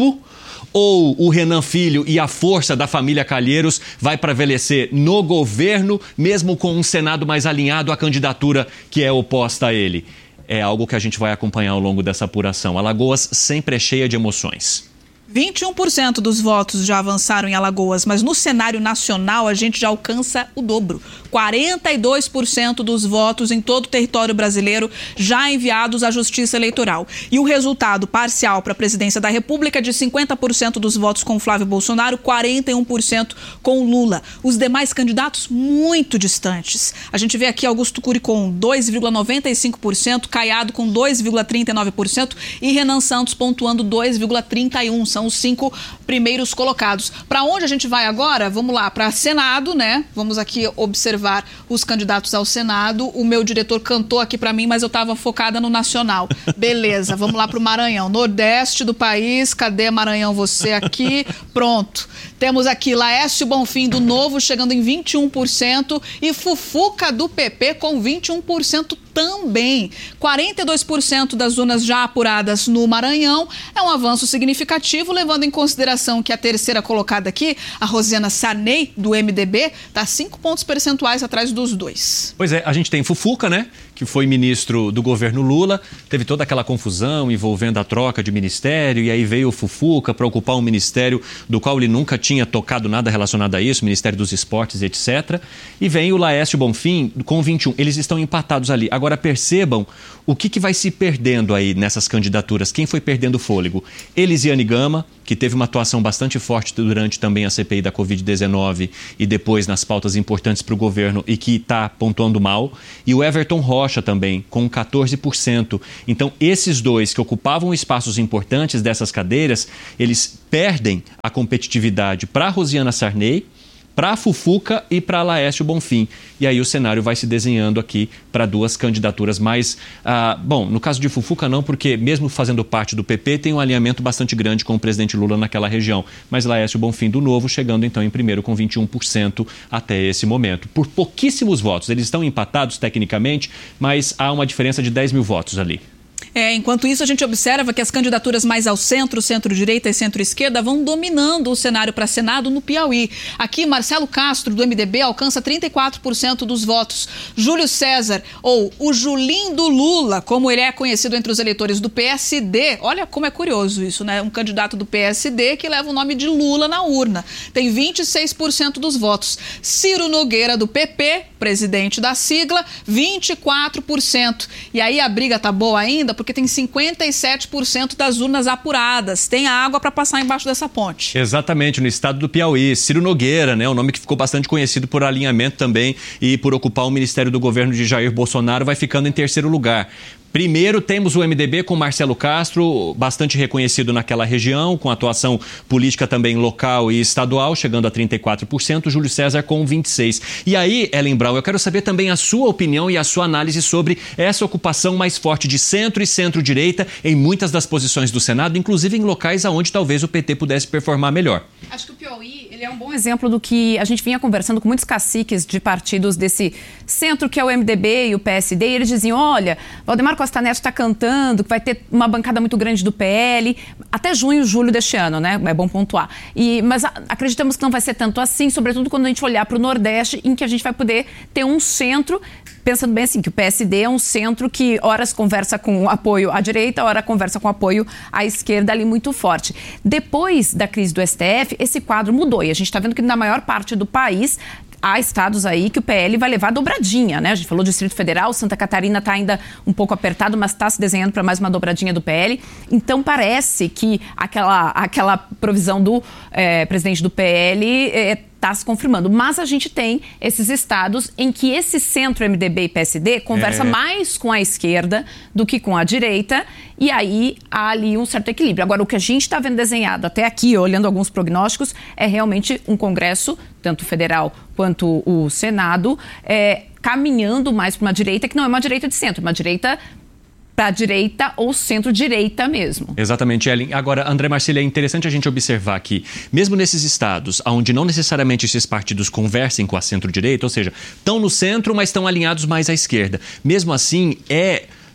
ou o Renan Filho e a força da família Calheiros vai prevalecer no governo, mesmo com um Senado mais alinhado à candidatura que é oposta a ele? É algo que a gente vai acompanhar ao longo dessa apuração. Alagoas sempre é cheia de emoções. vinte e um por cento dos votos já avançaram em Alagoas, mas no cenário nacional a gente já alcança o dobro. quarenta e dois por cento dos votos em todo o território brasileiro já enviados à Justiça Eleitoral. E o resultado parcial para a presidência da República é de cinquenta por cento dos votos com Flávio Bolsonaro, quarenta e um por cento com Lula. Os demais candidatos muito distantes. A gente vê aqui Augusto Cury com dois vírgula noventa e cinco por cento, Caiado com dois vírgula trinta e nove por cento e Renan Santos pontuando dois vírgula trinta e um por cento. São os cinco primeiros colocados. Para onde a gente vai agora? Vamos lá, para Senado, né? Vamos aqui observar os candidatos ao Senado. O meu diretor cantou aqui para mim, mas eu estava focada no nacional. Beleza, vamos lá para o Maranhão. Nordeste do país, cadê Maranhão você aqui? Pronto. Temos aqui Laércio Bonfim do Novo chegando em vinte e um por cento e Fufuca do P P com vinte e um por cento também. quarenta e dois por cento das urnas já apuradas no Maranhão. É um avanço significativo, levando em consideração que a terceira colocada aqui, a Rosiana Sarney, do M D B, está cinco pontos percentuais atrás dos dois. Pois é, a gente tem Fufuca, né? Que foi ministro do governo Lula, teve toda aquela confusão envolvendo a troca de ministério, e aí veio o Fufuca para ocupar um ministério do qual ele nunca tinha tocado nada relacionado a isso, Ministério dos Esportes, etcétera. E vem o Laércio Bonfim com vinte e um. Eles estão empatados ali. Agora percebam o que, que vai se perdendo aí nessas candidaturas. Quem foi perdendo fôlego? Elisiane Gama, que teve uma atuação bastante forte durante também a C P I da covid dezenove e depois nas pautas importantes para o governo e que está pontuando mal. E o Everton Rocha também, com quatorze por cento. Então, esses dois que ocupavam espaços importantes dessas cadeiras, eles perdem a competitividade para Rosiana Sarney, para a Fufuca e para Laércio Bonfim. E aí o cenário vai se desenhando aqui para duas candidaturas mais... Ah, bom, no caso de Fufuca não, porque mesmo fazendo parte do P P, tem um alinhamento bastante grande com o presidente Lula naquela região. Mas Laércio Bonfim do Novo chegando então em primeiro com vinte e um por cento até esse momento. Por pouquíssimos votos. Eles estão empatados tecnicamente, mas há uma diferença de dez mil votos ali. É, enquanto isso, a gente observa que as candidaturas mais ao centro, centro-direita e centro-esquerda vão dominando o cenário para Senado no Piauí. Aqui, Marcelo Castro, do M D B, alcança trinta e quatro por cento dos votos. Júlio César, ou o Julinho do Lula, como ele é conhecido entre os eleitores do P S D. Olha como é curioso isso, né? Um candidato do P S D que leva o nome de Lula na urna. Tem vinte e seis por cento dos votos. Ciro Nogueira, do P P, presidente da sigla, vinte e quatro por cento. E aí a briga tá boa ainda, porque tem cinquenta e sete por cento das urnas apuradas. Tem água para passar embaixo dessa ponte. Exatamente, no estado do Piauí. Ciro Nogueira, né, um nome que ficou bastante conhecido por alinhamento também e por ocupar o ministério do governo de Jair Bolsonaro, vai ficando em terceiro lugar. Primeiro, temos o M D B com Marcelo Castro, bastante reconhecido naquela região, com atuação política também local e estadual, chegando a trinta e quatro por cento, Júlio César com vinte e seis por cento. E aí, Ellen Brown, eu quero saber também a sua opinião e a sua análise sobre essa ocupação mais forte de centro e centro-direita em muitas das posições do Senado, inclusive em locais onde talvez o P T pudesse performar melhor. Acho que o Piauí ele é um bom exemplo do que a gente vinha conversando com muitos caciques de partidos desse centro, que é o M D B e o P S D, e eles diziam, olha, Valdemar Costa Neto está cantando que vai ter uma bancada muito grande do P L, até junho, julho deste ano, né? É bom pontuar. E, mas a, acreditamos que não vai ser tanto assim, sobretudo quando a gente olhar para o Nordeste, em que a gente vai poder ter um centro, pensando bem assim, que o P S D é um centro que horas conversa com apoio à direita, horas conversa com apoio à esquerda ali muito forte. Depois da crise do S T F, esse quadro mudou e a gente está vendo que na maior parte do país há estados aí que o P L vai levar dobradinha, né? A gente falou do Distrito Federal, Santa Catarina está ainda um pouco apertado, mas está se desenhando para mais uma dobradinha do P L. Então parece que aquela, aquela provisão do é, presidente do P L está é, se confirmando. Mas a gente tem esses estados em que esse centro M D B e P S D conversa é. mais com a esquerda do que com a direita, e aí há ali um certo equilíbrio. Agora, o que a gente está vendo desenhado até aqui, olhando alguns prognósticos, é realmente um Congresso, tanto federal quanto o Senado, é, caminhando mais para uma direita que não é uma direita de centro, uma direita para a direita ou centro-direita mesmo. Exatamente, Ellen. Agora, André Marcília, é interessante a gente observar que, mesmo nesses estados onde não necessariamente esses partidos conversem com a centro-direita, ou seja, estão no centro, mas estão alinhados mais à esquerda, mesmo assim, é...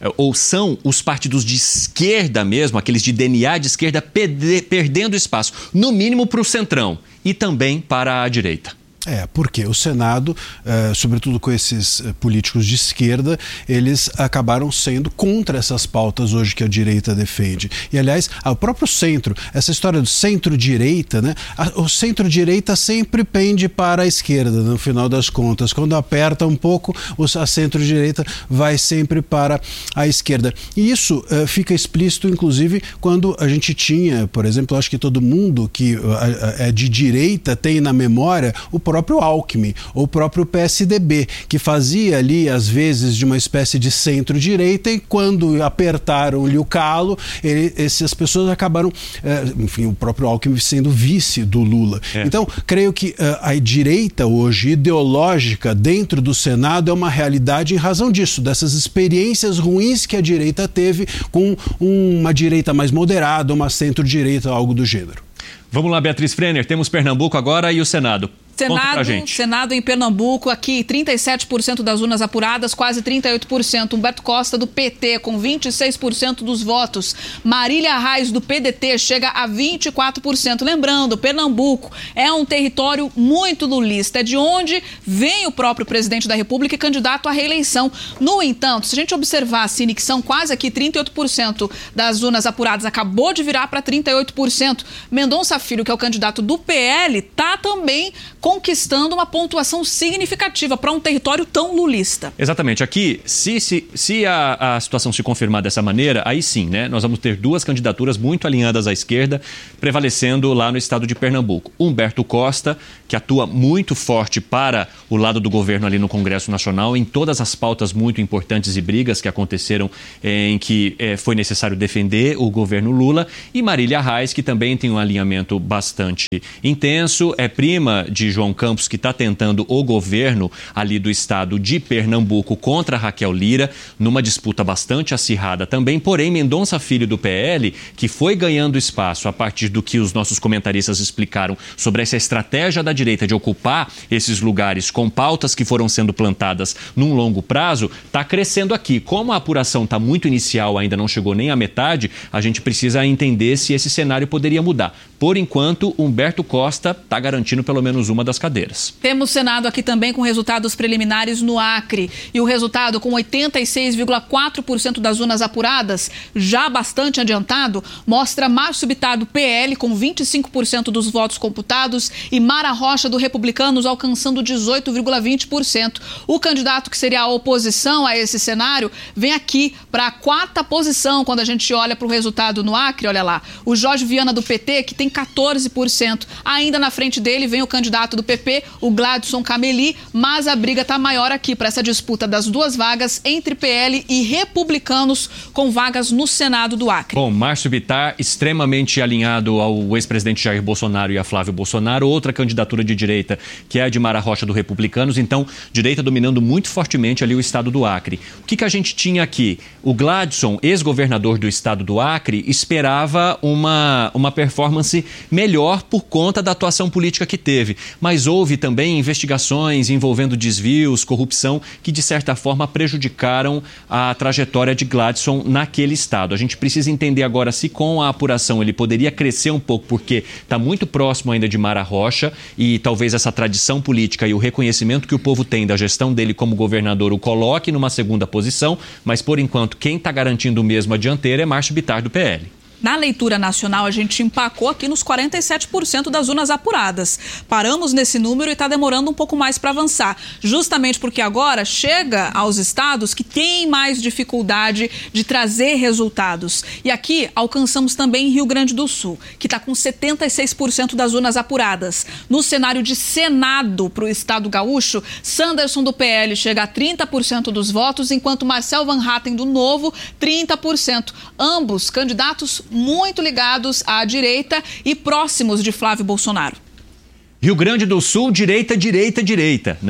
ou são os partidos de esquerda mesmo, aqueles de D N A de esquerda, perdendo espaço, no mínimo para o centrão e também para a direita. É, porque o Senado, eh, sobretudo com esses eh, políticos de esquerda, eles acabaram sendo contra essas pautas hoje que a direita defende. E, aliás, o próprio centro, essa história do centro-direita, né? A, o centro-direita sempre pende para a esquerda, no final das contas. Quando aperta um pouco, a centro-direita vai sempre para a esquerda. E isso eh, fica explícito, inclusive, quando a gente tinha, por exemplo, acho que todo mundo que é de direita tem na memória o próprio Alckmin, ou o próprio P S D B, que fazia ali, às vezes, de uma espécie de centro-direita, e quando apertaram-lhe o calo, ele, essas pessoas acabaram, eh, enfim, o próprio Alckmin sendo vice do Lula. É. Então, creio que eh, a direita hoje, ideológica, dentro do Senado, é uma realidade em razão disso, dessas experiências ruins que a direita teve com uma direita mais moderada, uma centro-direita, algo do gênero. Vamos lá, Beatriz Frenner, temos Pernambuco agora e o Senado. Senado, Senado em Pernambuco, aqui trinta e sete por cento das urnas apuradas, quase trinta e oito por cento. Humberto Costa, do P T, com vinte e seis por cento dos votos. Marília Reis, do P D T, chega a vinte e quatro por cento. Lembrando, Pernambuco é um território muito lulista, é de onde vem o próprio presidente da República e candidato à reeleição. No entanto, se a gente observar, Cine, que são quase aqui trinta e oito por cento das urnas apuradas, acabou de virar para trinta e oito por cento. Mendonça Filho, que é o candidato do P L, está também conquistando uma pontuação significativa para um território tão lulista. Exatamente. Aqui, se, se, se a, a situação se confirmar dessa maneira, aí sim, né? Nós vamos ter duas candidaturas muito alinhadas à esquerda, prevalecendo lá no estado de Pernambuco. Humberto Costa, que atua muito forte para o lado do governo ali no Congresso Nacional, em todas as pautas muito importantes e brigas que aconteceram eh, em que eh, foi necessário defender o governo Lula, e Marília Reis, que também tem um alinhamento bastante intenso, é prima de João Campos, que está tentando o governo ali do estado de Pernambuco contra Raquel Lira, numa disputa bastante acirrada também. Porém, Mendonça Filho, do P L, que foi ganhando espaço a partir do que os nossos comentaristas explicaram sobre essa estratégia da direita de ocupar esses lugares com pautas que foram sendo plantadas num longo prazo, está crescendo aqui. Como a apuração está muito inicial, ainda não chegou nem à metade, a gente precisa entender se esse cenário poderia mudar. Por enquanto, Humberto Costa está garantindo pelo menos uma das cadeiras. Temos Senado aqui também com resultados preliminares no Acre. E o resultado, com oitenta e seis vírgula quatro por cento das urnas apuradas, já bastante adiantado, mostra Márcio Bittar, do P L, com vinte e cinco por cento dos votos computados, e Mara Rocha, do Republicanos, alcançando dezoito vírgula vinte por cento. O candidato que seria a oposição a esse cenário vem aqui para a quarta posição quando a gente olha para o resultado no Acre. Olha lá, o Jorge Viana, do P T, que tem quatorze por cento. Ainda na frente dele vem o candidato do P P, o Gladson Cameli, mas a briga está maior aqui para essa disputa das duas vagas entre P L e Republicanos, com vagas no Senado do Acre. Bom, Márcio Bittar, extremamente alinhado ao ex-presidente Jair Bolsonaro e a Flávio Bolsonaro, outra candidatura de direita, que é a de Mara Rocha, do Republicanos, então, direita dominando muito fortemente ali o estado do Acre. O que, que a gente tinha aqui? O Gladson, ex-governador do estado do Acre, esperava uma, uma performance melhor por conta da atuação política que teve, mas houve também investigações envolvendo desvios, corrupção, que de certa forma prejudicaram a trajetória de Gladson naquele estado. A gente precisa entender agora se com a apuração ele poderia crescer um pouco, porque está muito próximo ainda de Mara Rocha, e talvez essa tradição política e o reconhecimento que o povo tem da gestão dele como governador o coloque numa segunda posição, mas por enquanto quem está garantindo mesmo a dianteira é Márcio Bittar, do P L. Na leitura nacional, a gente empacou aqui nos quarenta e sete por cento das urnas apuradas. Paramos nesse número e está demorando um pouco mais para avançar, justamente porque agora chega aos estados que têm mais dificuldade de trazer resultados. E aqui alcançamos também Rio Grande do Sul, que está com setenta e seis por cento das urnas apuradas. No cenário de Senado para o estado gaúcho, Sanderson, do P L, chega a trinta por cento dos votos, enquanto Marcel Van Hatten, do Novo, trinta por cento. Ambos candidatos muito ligados à direita e próximos de Flávio Bolsonaro. Rio Grande do Sul, direita, direita, direita, né?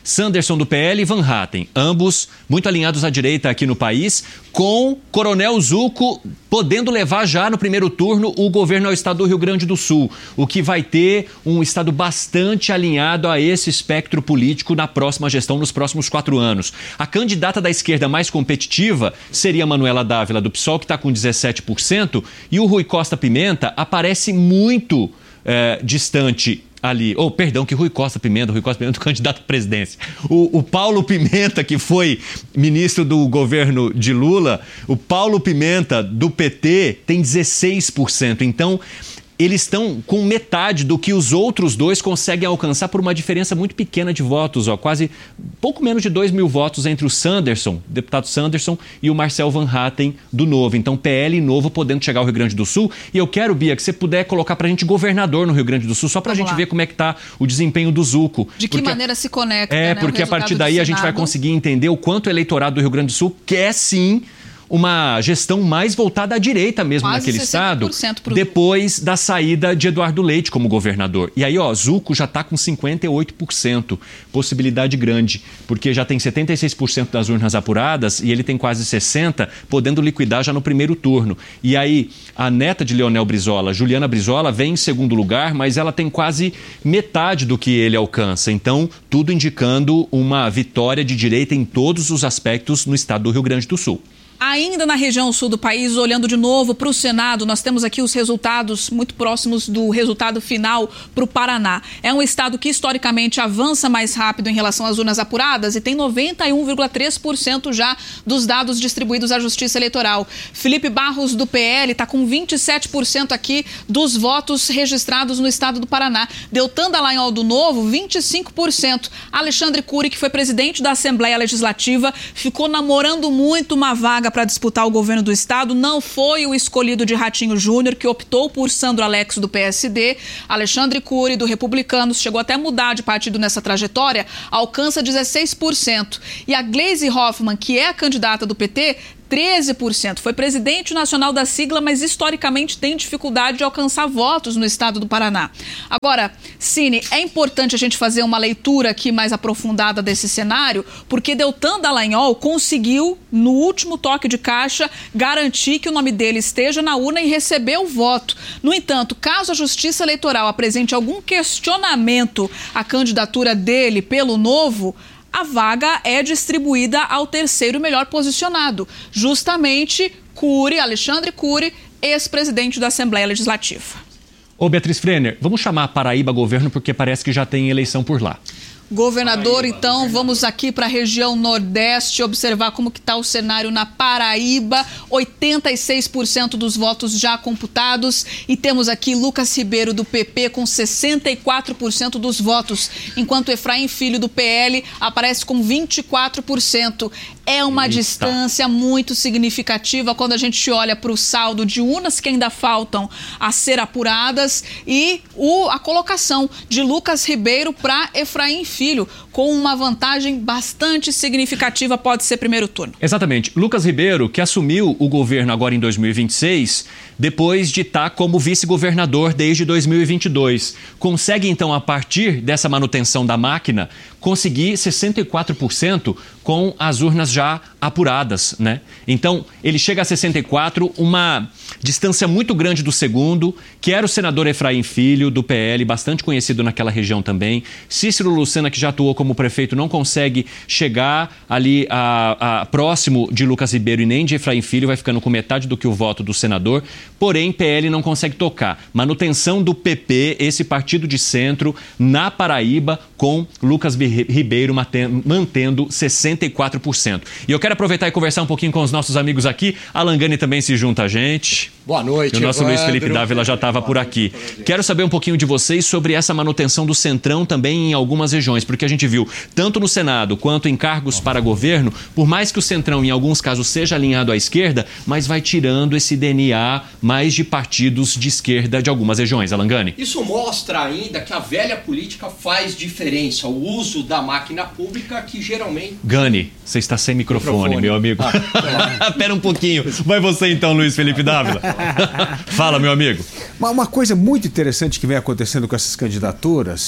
Sanderson do P L e Van Hatten, ambos muito alinhados à direita aqui no país, com Coronel Zucco podendo levar já no primeiro turno o governo ao estado do Rio Grande do Sul, o que vai ter um estado bastante alinhado a esse espectro político na próxima gestão, nos próximos quatro anos. A candidata da esquerda mais competitiva seria Manuela Dávila do P SOL, que está com dezessete por cento, e o Rui Costa Pimenta aparece muito é, distante ali. Oh, perdão, que Rui Costa Pimenta, Rui Costa Pimenta, candidato à presidência. O, o Paulo Pimenta, que foi ministro do governo de Lula, o Paulo Pimenta do P T tem dezesseis por cento. Então, eles estão com metade do que os outros dois conseguem alcançar por uma diferença muito pequena de votos, ó, quase pouco menos de dois mil votos entre o Sanderson, o deputado Sanderson, e o Marcel Van Hatten do Novo. Então, P L e Novo podendo chegar ao Rio Grande do Sul. E eu quero, Bia, que você puder colocar pra gente governador no Rio Grande do Sul, só pra Vamos gente lá. ver como é que tá o desempenho do Zucco. De que porque, maneira se conecta, É, né, porque a partir daí a gente vai conseguir entender o quanto o eleitorado do Rio Grande do Sul quer, sim, uma gestão mais voltada à direita mesmo Quase naquele estado, pro... depois da saída de Eduardo Leite como governador. E aí, ó, Zucco já está com cinquenta e oito por cento, possibilidade grande, porque já tem setenta e seis por cento das urnas apuradas e ele tem quase sessenta por cento, podendo liquidar já no primeiro turno. E aí, a neta de Leonel Brizola, Juliana Brizola, vem em segundo lugar, mas ela tem quase metade do que ele alcança. Então, tudo indicando uma vitória de direita em todos os aspectos no estado do Rio Grande do Sul. Ainda na região sul do país, olhando de novo para o Senado, nós temos aqui os resultados muito próximos do resultado final para o Paraná. É um estado que historicamente avança mais rápido em relação às urnas apuradas e tem noventa e um vírgula três por cento já dos dados distribuídos à Justiça Eleitoral. Felipe Barros do P L está com vinte e sete por cento aqui dos votos registrados no estado do Paraná. Deltan Dallagnol do Novo, vinte e cinco por cento. Alexandre Cury, que foi presidente da Assembleia Legislativa, ficou namorando muito uma vaga para disputar o governo do estado, não foi o escolhido de Ratinho Júnior, que optou por Sandro Alex do P S D. Alexandre Cury do Republicanos chegou até a mudar de partido nessa trajetória, alcança dezesseis por cento. E a Gleisi Hoffmann, que é a candidata do P T, treze por cento. Foi presidente nacional da sigla, mas historicamente tem dificuldade de alcançar votos no estado do Paraná. Agora, Cine, é importante a gente fazer uma leitura aqui mais aprofundada desse cenário, porque Deltan Dallagnol conseguiu, no último toque de caixa, garantir que o nome dele esteja na urna e receber o voto. No entanto, caso a Justiça Eleitoral apresente algum questionamento à candidatura dele pelo Novo, a vaga é distribuída ao terceiro melhor posicionado, justamente Cury, Alexandre Cury, ex-presidente da Assembleia Legislativa. Ô Beatriz Frenner, vamos chamar a Paraíba governo porque parece que já tem eleição por lá. Governador, Paraíba, então, governador. Vamos aqui para a região Nordeste observar como que está o cenário na Paraíba. oitenta e seis por cento dos votos já computados e temos aqui Lucas Ribeiro do P P com sessenta e quatro por cento dos votos, enquanto Efraim Filho do P L aparece com vinte e quatro por cento. É uma Eita. distância muito significativa quando a gente olha para o saldo de urnas que ainda faltam a ser apuradas e o, a colocação de Lucas Ribeiro para Efraim Filho, com uma vantagem bastante significativa, pode ser primeiro turno. Exatamente. Lucas Ribeiro, que assumiu o governo agora em dois mil e vinte e seis, depois de estar como vice-governador desde dois mil e vinte e dois. Consegue, então, a partir dessa manutenção da máquina, conseguir sessenta e quatro por cento com as urnas já apuradas, né? Então, ele chega a sessenta e quatro, uma distância muito grande do segundo, que era o senador Efraim Filho, do P L, bastante conhecido naquela região também. Cícero Lucena, que já atuou como prefeito, não consegue chegar ali a, a, próximo de Lucas Ribeiro e nem de Efraim Filho, vai ficando com metade do que o voto do senador. Porém, P L não consegue tocar. Manutenção do P P, esse partido de centro, na Paraíba, com Lucas Ribeiro mantendo sessenta e quatro por cento. E eu quero aproveitar e conversar um pouquinho com os nossos amigos aqui. A Langani também se junta a gente. Boa noite, e o nosso Evandro. Luiz Felipe Dávila já estava por aqui. Quero saber um pouquinho de vocês sobre essa manutenção do Centrão também em algumas regiões, porque a gente viu, tanto no Senado quanto em cargos para governo, por mais que o Centrão em alguns casos seja alinhado à esquerda, mas vai tirando esse D N A mais de partidos de esquerda de algumas regiões. A Langani? Isso mostra ainda que a velha política faz diferença, o uso da máquina pública que geralmente... Gani, você está sem microfone, microfone. meu amigo. Ah, Pera um pouquinho. Vai você então, Luiz Felipe Dávila. Fala, meu amigo. Uma, uma coisa muito interessante que vem acontecendo com essas candidaturas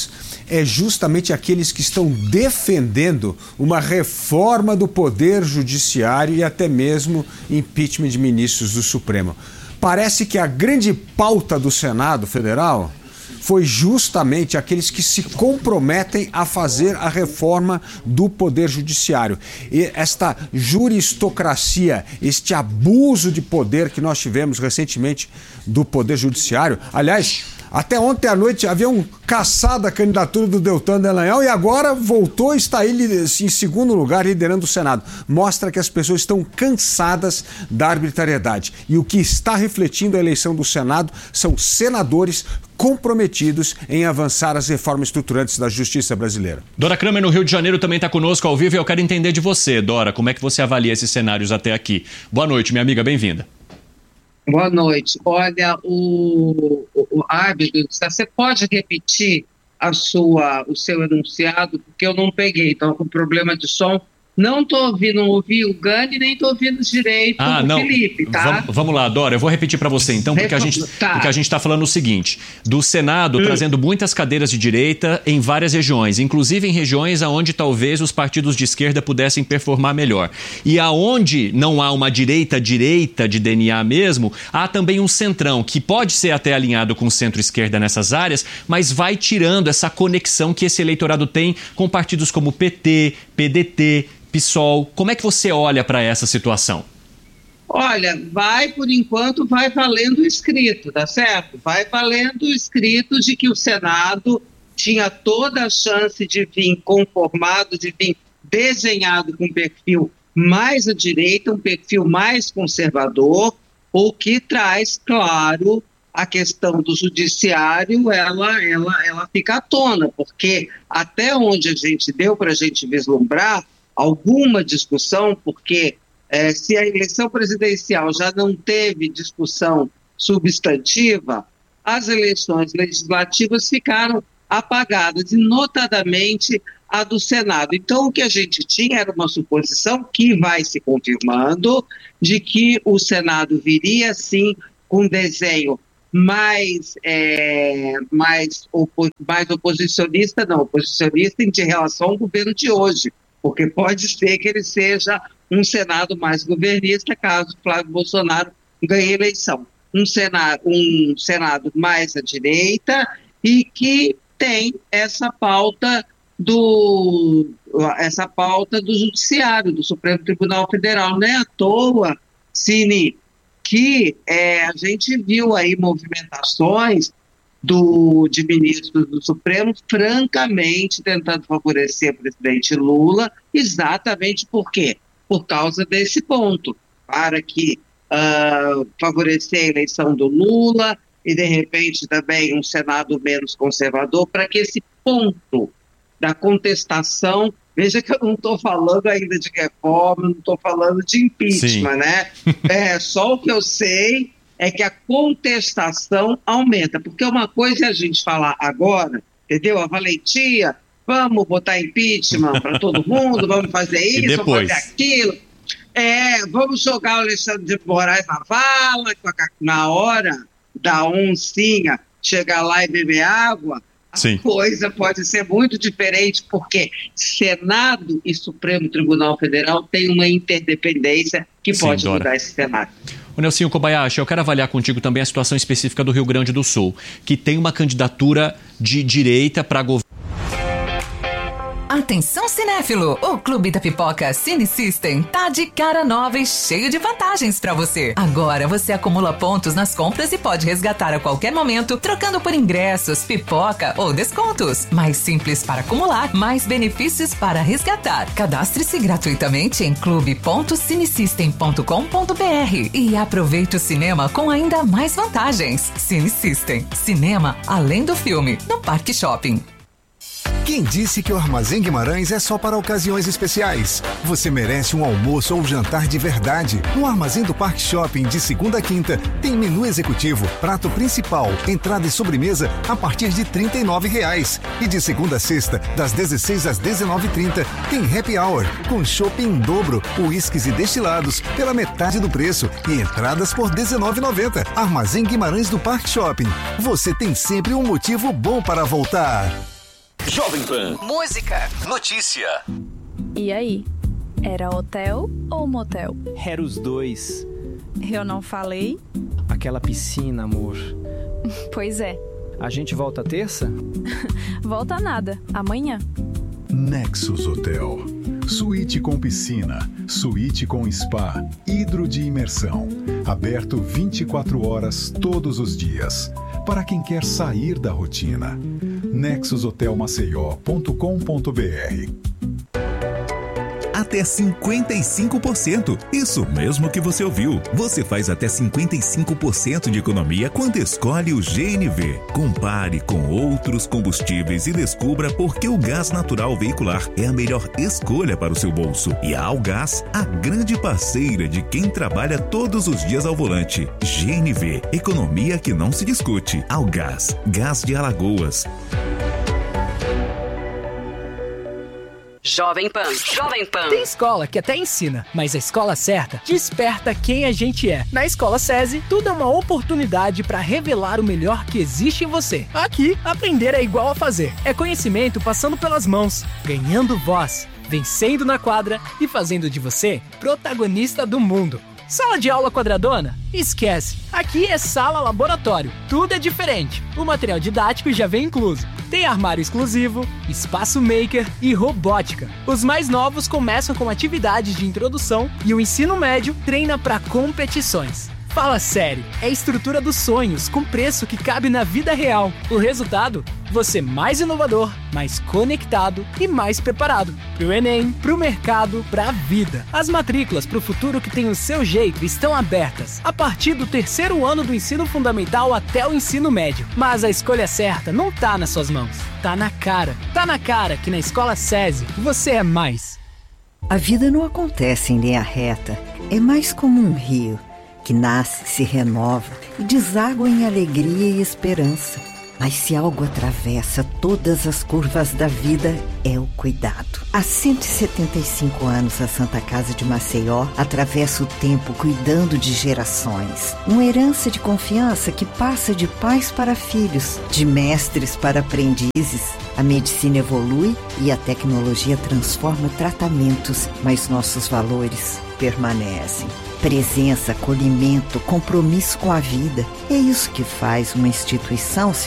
é justamente aqueles que estão defendendo uma reforma do Poder Judiciário e até mesmo impeachment de ministros do Supremo. Parece que a grande pauta do Senado Federal foi justamente aqueles que se comprometem a fazer a reforma do Poder Judiciário. E esta juristocracia, este abuso de poder que nós tivemos recentemente do Poder Judiciário, aliás, até ontem à noite haviam caçado a candidatura do Deltan Dallagnol e agora voltou e está ele em segundo lugar liderando o Senado. Mostra que as pessoas estão cansadas da arbitrariedade. E o que está refletindo a eleição do Senado são senadores comprometidos em avançar as reformas estruturantes da justiça brasileira. Dora Kramer, no Rio de Janeiro, também está conosco ao vivo e eu quero entender de você, Dora, como é que você avalia esses cenários até aqui. Boa noite, minha amiga, bem-vinda. Boa noite. Olha, o, o, o Ábido, você pode repetir a sua, o seu enunciado, porque eu não peguei, então com problema de som. Não estou ouvindo, não ouvi o Gani, nem estou ouvindo direito ah, o não. Felipe, tá? Vamos, vamos lá, Dora, eu vou repetir para você então, porque a gente tá. porque a gente está falando o seguinte, do Senado hum. trazendo muitas cadeiras de direita em várias regiões, inclusive em regiões onde talvez os partidos de esquerda pudessem performar melhor. E aonde não há uma direita-direita de D N A mesmo, há também um centrão, que pode ser até alinhado com o centro-esquerda nessas áreas, mas vai tirando essa conexão que esse eleitorado tem com partidos como P T, P D T, PSOL. Como é que você olha para essa situação? Olha, vai, por enquanto, vai valendo o escrito, tá certo? Vai valendo o escrito de que o Senado tinha toda a chance de vir conformado, de vir desenhado com um perfil mais à direita, um perfil mais conservador, o que traz, claro, a questão do judiciário, ela, ela, ela fica à tona, porque até onde a gente deu para a gente vislumbrar alguma discussão, porque é, se a eleição presidencial já não teve discussão substantiva, as eleições legislativas ficaram apagadas, e notadamente a do Senado. Então, o que a gente tinha era uma suposição que vai se confirmando de que o Senado viria, sim, com um desenho mais, é, mais, opo mais oposicionista, não, oposicionista em relação ao governo de hoje, porque pode ser que ele seja um Senado mais governista, caso Flávio Bolsonaro ganhe a eleição. Um Senado, um Senado mais à direita e que tem essa pauta do, essa pauta do Judiciário, do Supremo Tribunal Federal. Não é à toa, Cine, que é, a gente viu aí movimentações Do, de ministros do Supremo, francamente tentando favorecer o presidente Lula, exatamente por quê? Por causa desse ponto, para que uh, favorecer a eleição do Lula e, de repente, também um Senado menos conservador, para que esse ponto da contestação, veja que eu não estou falando ainda de reforma, não estou falando de impeachment, Sim. né? É, só o que eu sei é que a contestação aumenta, porque uma coisa é a gente falar agora, entendeu? A valentia, vamos botar impeachment para todo mundo, vamos fazer isso, vamos fazer aquilo, é, vamos jogar o Alexandre de Moraes na vala, na hora da oncinha chegar lá e beber água, Sim. a coisa pode ser muito diferente, porque Senado e Supremo Tribunal Federal têm uma interdependência que Sim, pode Dora. mudar esse cenário. O Nelsinho Kobayashi, eu quero avaliar contigo também a situação específica do Rio Grande do Sul, que tem uma candidatura de direita para governo. Atenção cinéfilo, o Clube da Pipoca Cine System tá de cara nova e cheio de vantagens pra você. Agora você acumula pontos nas compras e pode resgatar a qualquer momento, trocando por ingressos, pipoca ou descontos. Mais simples para acumular, mais benefícios para resgatar. Cadastre-se gratuitamente em clube ponto cinesystem ponto com ponto br e aproveite o cinema com ainda mais vantagens. Cine System, cinema além do filme, no Parque Shopping. Quem disse que o Armazém Guimarães é só para ocasiões especiais? Você merece um almoço ou jantar de verdade. No Armazém do Parque Shopping, de segunda a quinta, tem menu executivo, prato principal, entrada e sobremesa a partir de trinta e nove reais. E de segunda a sexta, das dezesseis às dezenove e trinta, tem happy hour, com chopp em dobro, uísques e destilados pela metade do preço e entradas por dezenove reais e noventa centavos. Armazém Guimarães do Parque Shopping. Você tem sempre um motivo bom para voltar. Jovem Pan. Música. Notícia. E aí? Era hotel ou motel? Era os dois. Eu não falei? Aquela piscina, amor. Pois é. A gente volta terça? Volta nada. Amanhã. Nexus Hotel. Suíte com piscina, suíte com spa, hidro de imersão. Aberto vinte e quatro horas todos os dias. Para quem quer sair da rotina. nexus hotel maceió ponto com ponto b r. Até cinquenta e cinco por cento. Isso mesmo que você ouviu. Você faz até cinquenta e cinco por cento de economia quando escolhe o G N V. Compare com outros combustíveis e descubra por que o gás natural veicular é a melhor escolha para o seu bolso. E a Algás, a grande parceira de quem trabalha todos os dias ao volante. G N V, economia que não se discute. Algás, gás de Alagoas. Jovem Pan. Jovem Pan. Tem escola que até ensina, mas a escola certa desperta quem a gente é. Na Escola SESI, tudo é uma oportunidade para revelar o melhor que existe em você. Aqui, aprender é igual a fazer. É conhecimento passando pelas mãos, ganhando voz, vencendo na quadra e fazendo de você protagonista do mundo. Sala de aula quadradona? Esquece. Aqui é sala laboratório. Tudo é diferente. O material didático já vem incluso. Tem armário exclusivo, espaço maker e robótica. Os mais novos começam com atividades de introdução e o ensino médio treina para competições. Fala sério, é a estrutura dos sonhos com preço que cabe na vida real. O resultado? Você mais inovador, mais conectado e mais preparado. Pro Enem, pro mercado, pra vida. As matrículas pro futuro que tem o seu jeito estão abertas. A partir do terceiro ano do ensino fundamental até o ensino médio. Mas a escolha certa não tá nas suas mãos. Tá na cara. Tá na cara que na Escola SESI você é mais. A vida não acontece em linha reta. É mais como um rio que nasce, se renova e deságua em alegria e esperança. Mas se algo atravessa todas as curvas da vida, é o cuidado. Há cento e setenta e cinco anos, a Santa Casa de Maceió atravessa o tempo cuidando de gerações. Uma herança de confiança que passa de pais para filhos, de mestres para aprendizes. A medicina evolui e a tecnologia transforma tratamentos, mas nossos valores permanecem. Presença, acolhimento, compromisso com a vida. É isso que faz uma instituição se